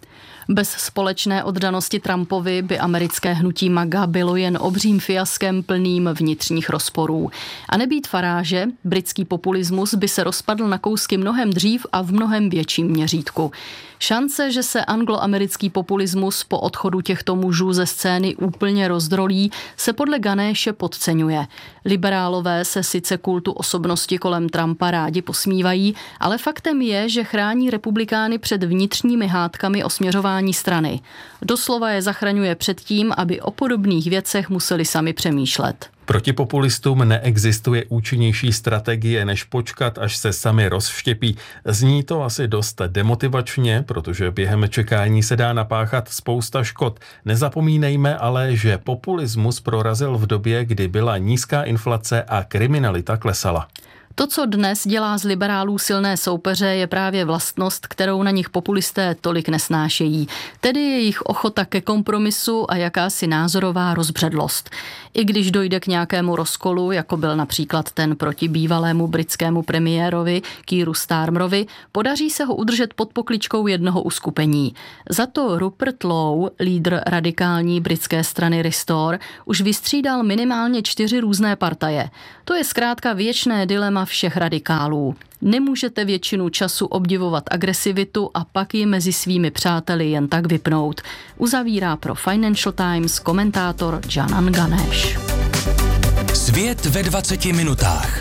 Bez společné oddanosti Trumpovi by americké hnutí MAGA bylo jen obřím fiaskem plným vnitřních rozporů. A nebýt Farage, britský populismus by se rozpadl na kousky mnohem dřív a v mnohem větším měřítku. Šance, že se angloamerický populismus po odchodu těchto mužů ze scény úplně rozdrolí, se podle Ganéše podceňuje. Liberálové se sice kultu osobnosti kolem Trumpa rádi posmívají, ale faktem je, že chrání republikány před vnitřními hádkami o směřování strany. Doslova je zachraňuje před tím, aby o podobných věcech museli sami přemýšlet. Proti populistům neexistuje účinnější strategie, než počkat, až se sami rozštěpí. Zní to asi dost demotivačně, protože během čekání se dá napáchat spousta škod. Nezapomínejme ale, že populismus prorazil v době, kdy byla nízká inflace a kriminalita klesala. To, co dnes dělá z liberálů silné soupeře, je právě vlastnost, kterou na nich populisté tolik nesnášejí. Tedy jejich ochota ke kompromisu a jakási názorová rozbředlost. I když dojde k nějakému rozkolu, jako byl například ten proti bývalému britskému premiérovi Keeru Starmerovi, podaří se ho udržet pod pokličkou jednoho uskupení. Za to Rupert Lowe, lídr radikální britské strany Restore, už vystřídal minimálně čtyři různé partaje. To je zkrátka věčné dilema všech radikálů. Nemůžete většinu času obdivovat agresivitu a pak ji mezi svými přáteli jen tak vypnout. Uzavírá pro Financial Times komentátor Janan Ganesh. Svět ve dvaceti minutách.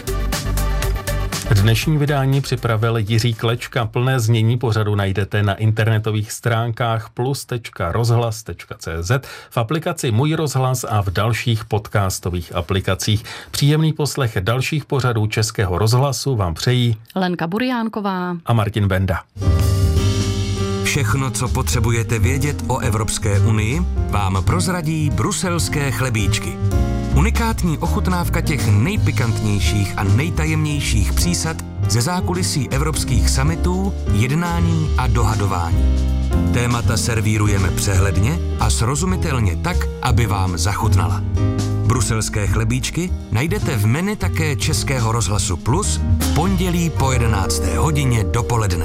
Dnešní vydání připravil Jiří Klečka. Plné znění pořadu najdete na internetových stránkách plus tečka rozhlas tečka cé zet, v aplikaci Můj rozhlas a v dalších podcastových aplikacích. Příjemný poslech dalších pořadů Českého rozhlasu vám přejí Lenka Buriánková a Martin Benda. Všechno, co potřebujete vědět o Evropské unii, vám prozradí bruselské chlebíčky. Unikátní ochutnávka těch nejpikantnějších a nejtajemnějších přísad ze zákulisí evropských summitů, jednání a dohadování. Témata servírujeme přehledně a srozumitelně tak, aby vám zachutnala. Bruselské chlebíčky najdete v menu také Českého rozhlasu Plus v pondělí po jedenácté hodině dopoledne.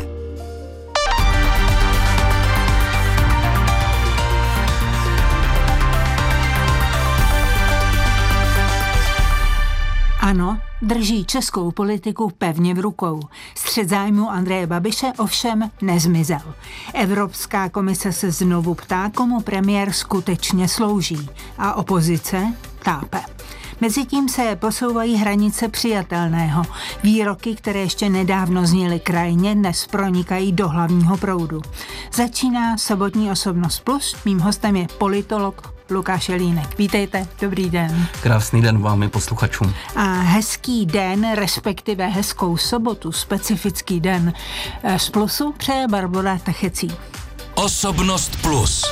Ano, drží českou politiku pevně v rukou. Střet zájmu Andreje Babiše ovšem nezmizel. Evropská komise se znovu ptá, komu premiér skutečně slouží. A opozice tápe. Mezitím se posouvají hranice přijatelného. Výroky, které ještě nedávno zněly krajně, dnes pronikají do hlavního proudu. Začíná sobotní Osobnost plus. Mým hostem je politolog Lukáš Jelínek. Vítejte, dobrý den. Krásný den vám i posluchačům. A hezký den, respektive hezkou sobotu, specifický den z Plusu přeje Barbora Techecí. Osobnost plus.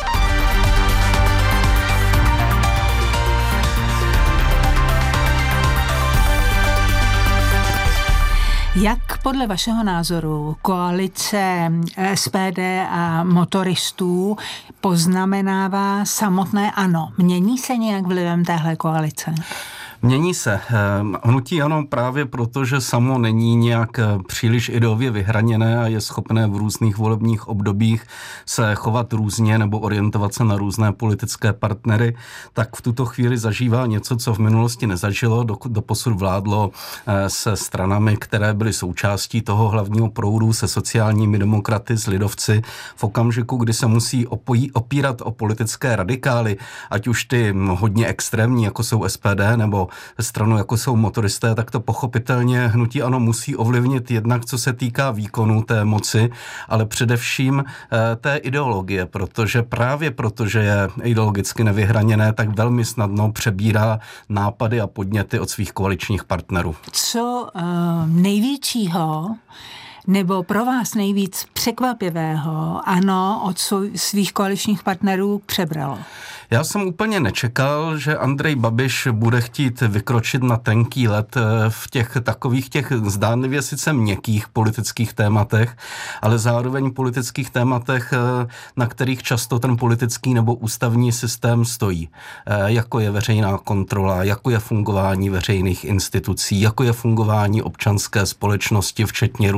Jak podle vašeho názoru koalice S P D a motoristů poznamenává samotné ANO? Mění se nějak vlivem téhle koalice? Mění se. Hnutí ANO právě proto, že samo není nějak příliš ideově vyhraněné a je schopné v různých volebních obdobích se chovat různě nebo orientovat se na různé politické partnery, tak v tuto chvíli zažívá něco, co v minulosti nezažilo, doposud vládlo se stranami, které byly součástí toho hlavního proudu, se sociálními demokraty, s lidovci. V okamžiku, kdy se musí opojí, opírat o politické radikály, ať už ty hodně extrémní, jako jsou S P D, nebo stranu, jako jsou motoristé, tak to pochopitelně hnutí ANO musí ovlivnit jednak, co se týká výkonu té moci, ale především eh, té ideologie, protože právě protože je ideologicky nevyhraněné, tak velmi snadno přebírá nápady a podněty od svých koaličních partnerů. Co uh, největšího nebo pro vás nejvíc překvapivého ANO od svých koaličních partnerů přebralo? Já jsem úplně nečekal, že Andrej Babiš bude chtít vykročit na tenký led v těch takových těch zdánlivě sice měkkých politických tématech, ale zároveň politických tématech, na kterých často ten politický nebo ústavní systém stojí. Jako je veřejná kontrola, jako je fungování veřejných institucí, jako je fungování občanské společnosti, včetně různých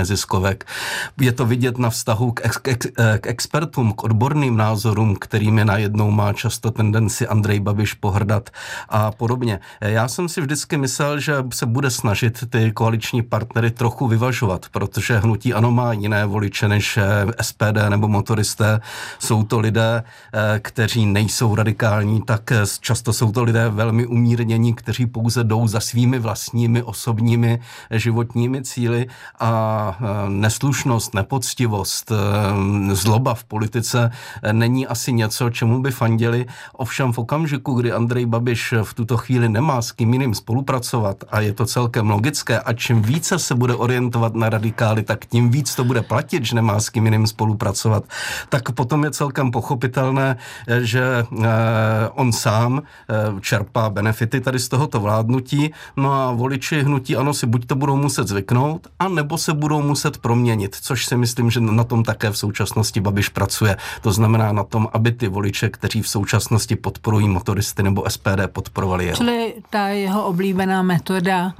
neziskovek. Je to vidět na vztahu k, ex, k, k expertům, k odborným názorům, kterými najednou má často tendenci Andrej Babiš pohrdat a podobně. Já jsem si vždycky myslel, že se bude snažit ty koaliční partnery trochu vyvažovat, protože hnutí ANO má jiné voliče než S P D nebo motoristé. Jsou to lidé, kteří nejsou radikální, tak často jsou to lidé velmi umírnění, kteří pouze jdou za svými vlastními osobními životními cíli a neslušnost, nepoctivost, zloba v politice není asi něco, čemu by fandili. Ovšem v okamžiku, kdy Andrej Babiš v tuto chvíli nemá s kým jiným spolupracovat a je to celkem logické a čím více se bude orientovat na radikály, tak tím víc to bude platit, že nemá s kým jiným spolupracovat, tak potom je celkem pochopitelné, že on sám čerpá benefity tady z tohoto vládnutí, no a voliči hnutí ANO si buď to budou muset zvyknout, a nebo se budou muset proměnit, což si myslím, že na tom také v současnosti Babiš pracuje. To znamená na tom, aby ty voliče, kteří v současnosti podporují motoristy nebo S P D, podporovali jeho. Čili ta jeho oblíbená metoda,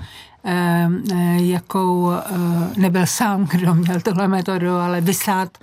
jakou nebyl sám, kdo měl tuhle metodu, ale vysát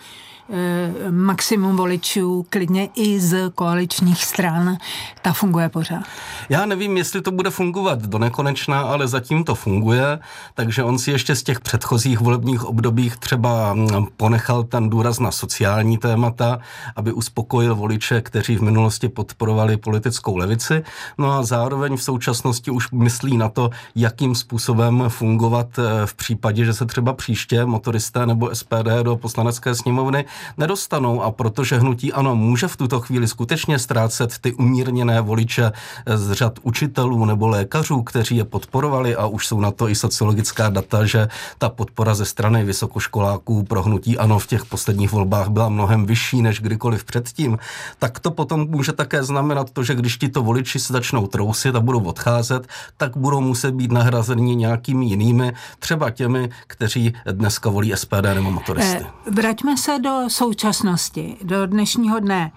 maximum voličů, klidně i z koaličních stran, ta funguje pořád. Já nevím, jestli to bude fungovat do nekonečna, ale zatím to funguje, takže on si ještě z těch předchozích volebních obdobích třeba ponechal ten důraz na sociální témata, aby uspokojil voliče, kteří v minulosti podporovali politickou levici, no a zároveň v současnosti už myslí na to, jakým způsobem fungovat v případě, že se třeba příště motoristé nebo S P D do poslanecké sněmovny nedostanou, a protože hnutí ANO může v tuto chvíli skutečně ztrácet ty umírněné voliče z řad učitelů nebo lékařů, kteří je podporovali, a už jsou na to i sociologická data, že ta podpora ze strany vysokoškoláků pro hnutí ANO v těch posledních volbách byla mnohem vyšší než kdykoliv předtím, tak to potom může také znamenat to, že když tito voliči se začnou trousit a budou odcházet, tak budou muset být nahrazeni nějakými jinými, třeba těmi, kteří dneska volí S P D nebo motoristy. Vraťme se do současnosti, do dnešního dne.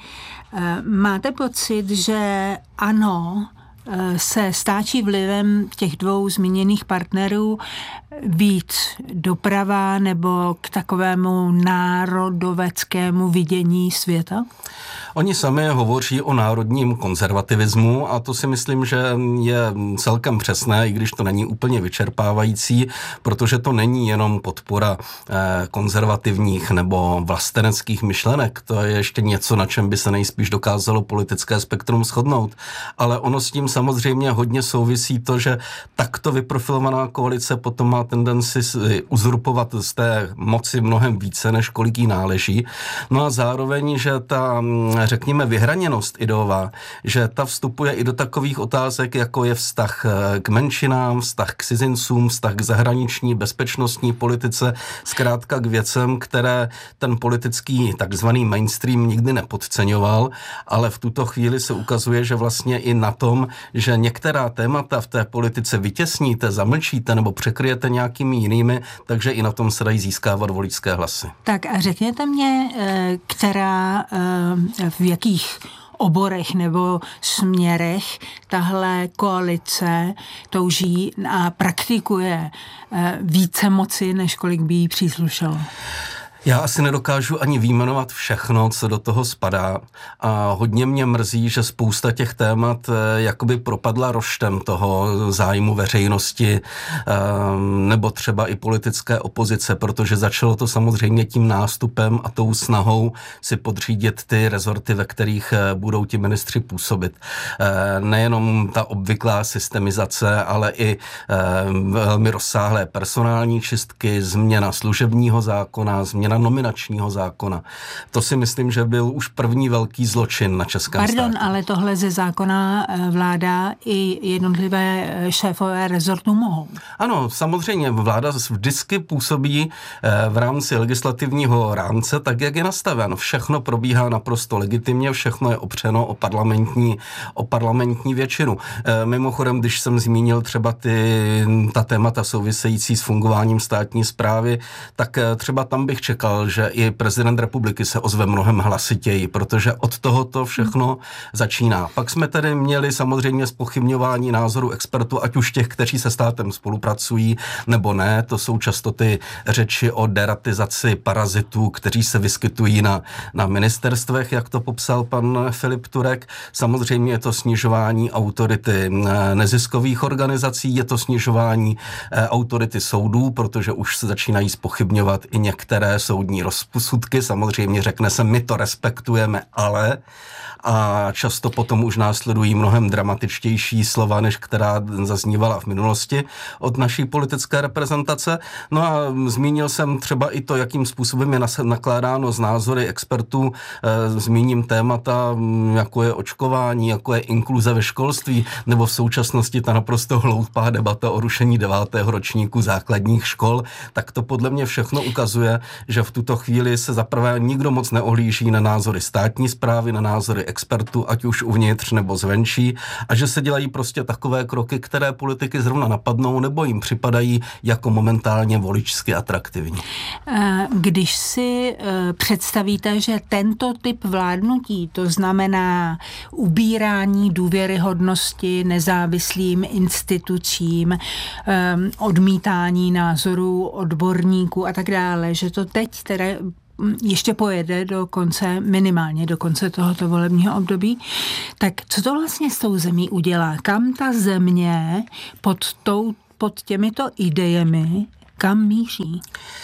Máte pocit, že ANO se stáčí vlivem těch dvou zmíněných partnerů víc doprava nebo k takovému národoveckému vidění světa? Oni sami hovoří o národním konzervativismu a to si myslím, že je celkem přesné, i když to není úplně vyčerpávající, protože to není jenom podpora konzervativních nebo vlasteneckých myšlenek, to je ještě něco, na čem by se nejspíš dokázalo politické spektrum shodnout, ale ono s tím samozřejmě hodně souvisí to, že takto vyprofilovaná koalice potom má tendenci uzurpovat z té moci mnohem více, než kolik jí náleží. No a zároveň, že ta, řekněme, vyhraněnost ideová, že ta vstupuje i do takových otázek, jako je vztah k menšinám, vztah k cizincům, vztah k zahraniční bezpečnostní politice, zkrátka k věcem, které ten politický takzvaný mainstream nikdy nepodceňoval, ale v tuto chvíli se ukazuje, že vlastně i na tom, že některá témata v té politice vytěsníte, zamlčíte nebo překryjete nějakými jinými, takže i na tom se dají získávat voličské hlasy. Tak a řekněte mě, která, v jakých oborech nebo směrech tahle koalice touží a praktikuje více moci, než kolik by jí příslušelo? Já asi nedokážu ani vyjmenovat všechno, co do toho spadá, a hodně mě mrzí, že spousta těch témat jakoby propadla roštem toho zájmu veřejnosti nebo třeba i politické opozice, protože začalo to samozřejmě tím nástupem a tou snahou si podřídit ty rezorty, ve kterých budou ti ministři působit. Nejenom ta obvyklá systemizace, ale i velmi rozsáhlé personální čistky, změna služebního zákona, změna nominačního zákona. To si myslím, že byl už první velký zločin na českém Pardon, státě. Pardon, ale tohle ze zákona vláda i jednotlivé šéfové rezortu mohou. Ano, samozřejmě vláda vždycky působí v rámci legislativního rámce tak, jak je nastaven. Všechno probíhá naprosto legitimně, všechno je opřeno o parlamentní, o parlamentní většinu. Mimochodem, když jsem zmínil třeba ty, ta témata související s fungováním státní správy, tak třeba tam bych čekal, čekal, že i prezident republiky se ozve mnohem hlasitěji, protože od tohoto všechno začíná. Pak jsme tedy měli samozřejmě zpochybňování názoru expertů, ať už těch, kteří se státem spolupracují, nebo ne. To jsou často ty řeči o deratizaci parazitů, kteří se vyskytují na, na ministerstvech, jak to popsal pan Filip Turek. Samozřejmě je to snižování autority neziskových organizací, je to snižování autority soudů, protože už se začínají zpochybňovat i některé soudní rozsudky. Samozřejmě řekne se, my to respektujeme, ale a často potom už následují mnohem dramatičtější slova, než která zaznívala v minulosti od naší politické reprezentace. No a zmínil jsem třeba i to, jakým způsobem je nakládáno z názory expertů. Zmíním témata, jako je očkování, jako je inkluze ve školství, nebo v současnosti ta naprosto hloupá debata o rušení devátého ročníku základních škol. Tak to podle mě všechno ukazuje, že v tuto chvíli se zaprvé nikdo moc neohlíží na názory státní správy, na názory expertů, ať už uvnitř nebo zvenčí, a že se dělají prostě takové kroky, které politiky zrovna napadnou nebo jim připadají jako momentálně voličsky atraktivní. Když si představíte, že tento typ vládnutí, to znamená ubírání důvěryhodnosti nezávislým institucím, odmítání názorů odborníků a tak dále, že to teď teda ještě pojede do konce, minimálně do konce tohoto volebního období, tak co to vlastně s tou zemí udělá? Kam ta země pod, tou, pod těmito idejemi, kam míří?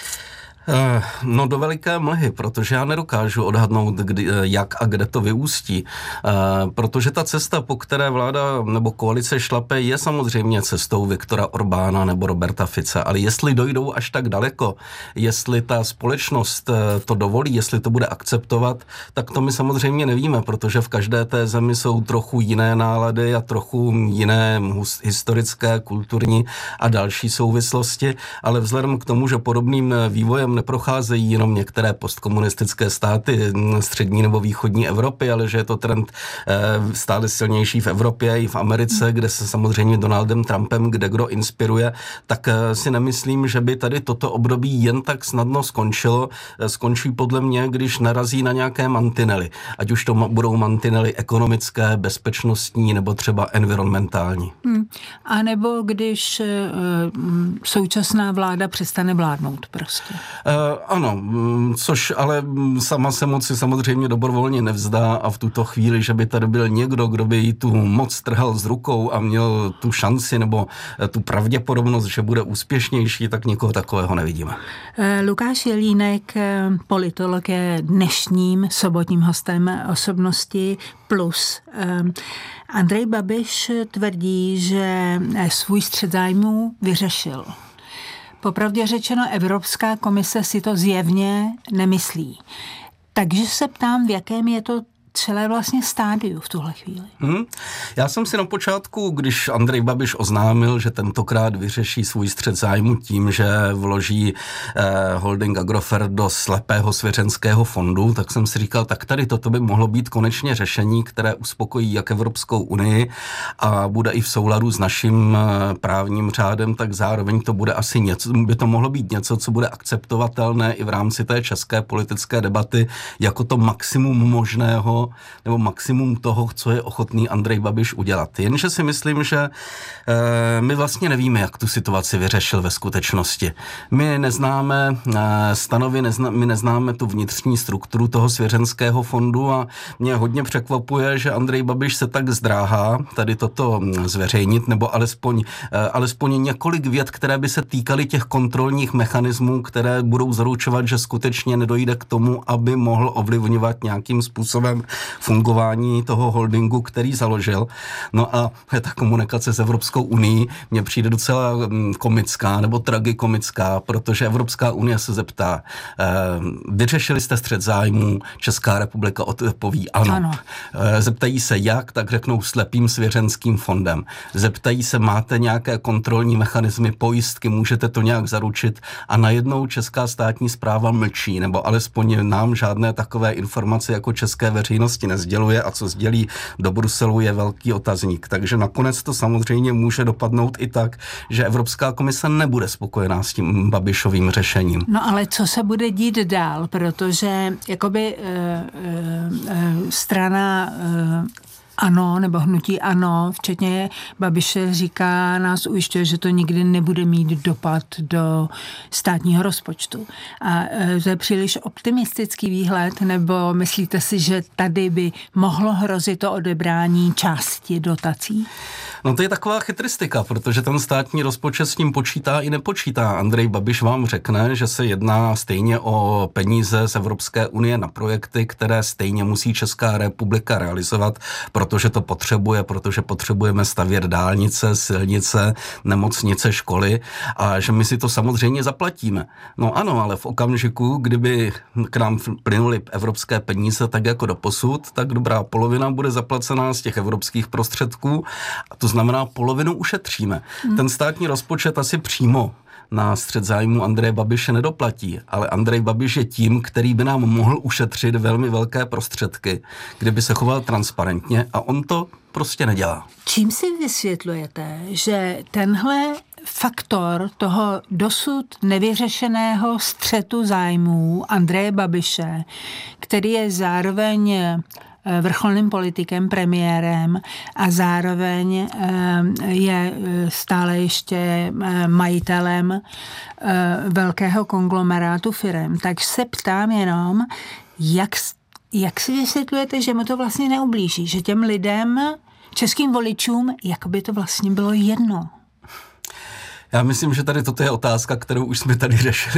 No do veliké mlhy, protože já nedokážu odhadnout, kdy, jak a kde to vyústí. Protože ta cesta, po které vláda nebo koalice šlape, je samozřejmě cestou Viktora Orbána nebo Roberta Fica, ale jestli dojdou až tak daleko, jestli ta společnost to dovolí, jestli to bude akceptovat, tak to my samozřejmě nevíme, protože v každé té zemi jsou trochu jiné nálady a trochu jiné historické, kulturní a další souvislosti, ale vzhledem k tomu, že podobným vývojem neprocházejí jenom některé postkomunistické státy střední nebo východní Evropy, ale že je to trend stále silnější v Evropě i v Americe, kde se samozřejmě Donaldem Trumpem kde kdo inspiruje, tak si nemyslím, že by tady toto období jen tak snadno skončilo. Skončí podle mě, když narazí na nějaké mantinely. Ať už to budou mantinely ekonomické, bezpečnostní nebo třeba environmentální. Hmm. A nebo když uh, současná vláda přestane vládnout prostě. Uh, ano, což ale sama se moci samozřejmě dobrovolně nevzdá a v tuto chvíli, že by tady byl někdo, kdo by jí tu moc trhal z rukou a měl tu šanci nebo tu pravděpodobnost, že bude úspěšnější, tak nikoho takového nevidíme. Uh, Lukáš Jelínek, politolog, je dnešním sobotním hostem Osobnosti plus. Uh, Andrej Babiš tvrdí, že svůj střet zájmů vyřešil. Popravdě řečeno, Evropská komise si to zjevně nemyslí. Takže se ptám, v jakém je to celé vlastně stádiu v tuhle chvíli. Hmm. Já jsem si na počátku, když Andrej Babiš oznámil, že tentokrát vyřeší svůj střet zájmu tím, že vloží eh, holding Agrofert do slepého svěřenského fondu, tak jsem si říkal, tak tady toto by mohlo být konečně řešení, které uspokojí jak Evropskou unii a bude i v souladu s naším eh, právním řádem, tak zároveň to bude asi něco, by to mohlo být něco, co bude akceptovatelné i v rámci té české politické debaty jako to maximum možného nebo maximum toho, co je ochotný Andrej Babiš udělat. Jenže si myslím, že e, my vlastně nevíme, jak tu situaci vyřešil ve skutečnosti. My neznáme e, stanovy, nezna, my neznáme tu vnitřní strukturu toho svěřenského fondu a mě hodně překvapuje, že Andrej Babiš se tak zdráhá tady toto zveřejnit, nebo alespoň, e, alespoň několik vět, které by se týkaly těch kontrolních mechanismů, které budou zaručovat, že skutečně nedojde k tomu, aby mohl ovlivňovat nějakým způsobem fungování toho holdingu, který založil. No a ta komunikace s Evropskou unii mně přijde docela komická nebo tragikomická, protože Evropská unie se zeptá, eh, vyřešili jste střet zájmů, Česká republika odpoví ano. ano. Eh, zeptají se jak, tak řeknou slepým svěřenským fondem. Zeptají se, máte nějaké kontrolní mechanismy, pojistky, můžete to nějak zaručit a najednou česká státní správa mlčí, nebo alespoň nám žádné takové informace jako české veřejnosti veřejnosti nezděluje a co sdělí do Bruselu, je velký otazník. Takže nakonec to samozřejmě může dopadnout i tak, že Evropská komise nebude spokojená s tím Babišovým řešením. No ale co se bude dít dál, protože jakoby e, e, strana e, ANO, nebo hnutí ANO, včetně Babiše říká, nás ujišťuje, že to nikdy nebude mít dopad do státního rozpočtu. A to je příliš optimistický výhled, nebo myslíte si, že tady by mohlo hrozit to odebrání části dotací? No to je taková chytristika, protože ten státní rozpočet s tím počítá i nepočítá. Andrej Babiš vám řekne, že se jedná stejně o peníze z Evropské unie na projekty, které stejně musí Česká republika realizovat, protože to potřebuje, protože potřebujeme stavět dálnice, silnice, nemocnice, školy a že my si to samozřejmě zaplatíme. No ano, ale v okamžiku, kdyby k nám plynuly evropské peníze tak jako doposud, tak dobrá polovina bude zaplacená z těch evropských prostředků a to znamená, polovinu ušetříme. Hmm. Ten státní rozpočet asi přímo na střet zájmu Andreje Babiše nedoplatí, ale Andrej Babiš je tím, který by nám mohl ušetřit velmi velké prostředky, kdyby se choval transparentně a on to prostě nedělá. Čím si vysvětlujete, že tenhle faktor toho dosud nevyřešeného střetu zájmů Andreje Babiše, který je zároveň vrcholným politikem, premiérem a zároveň je stále ještě majitelem velkého konglomerátu firem. Tak se ptám jenom, jak, jak si vysvětlujete, že mu to vlastně neublíží, že těm lidem, českým voličům, jako by to vlastně bylo jedno? Já myslím, že tady toto je otázka, kterou už jsme tady řešili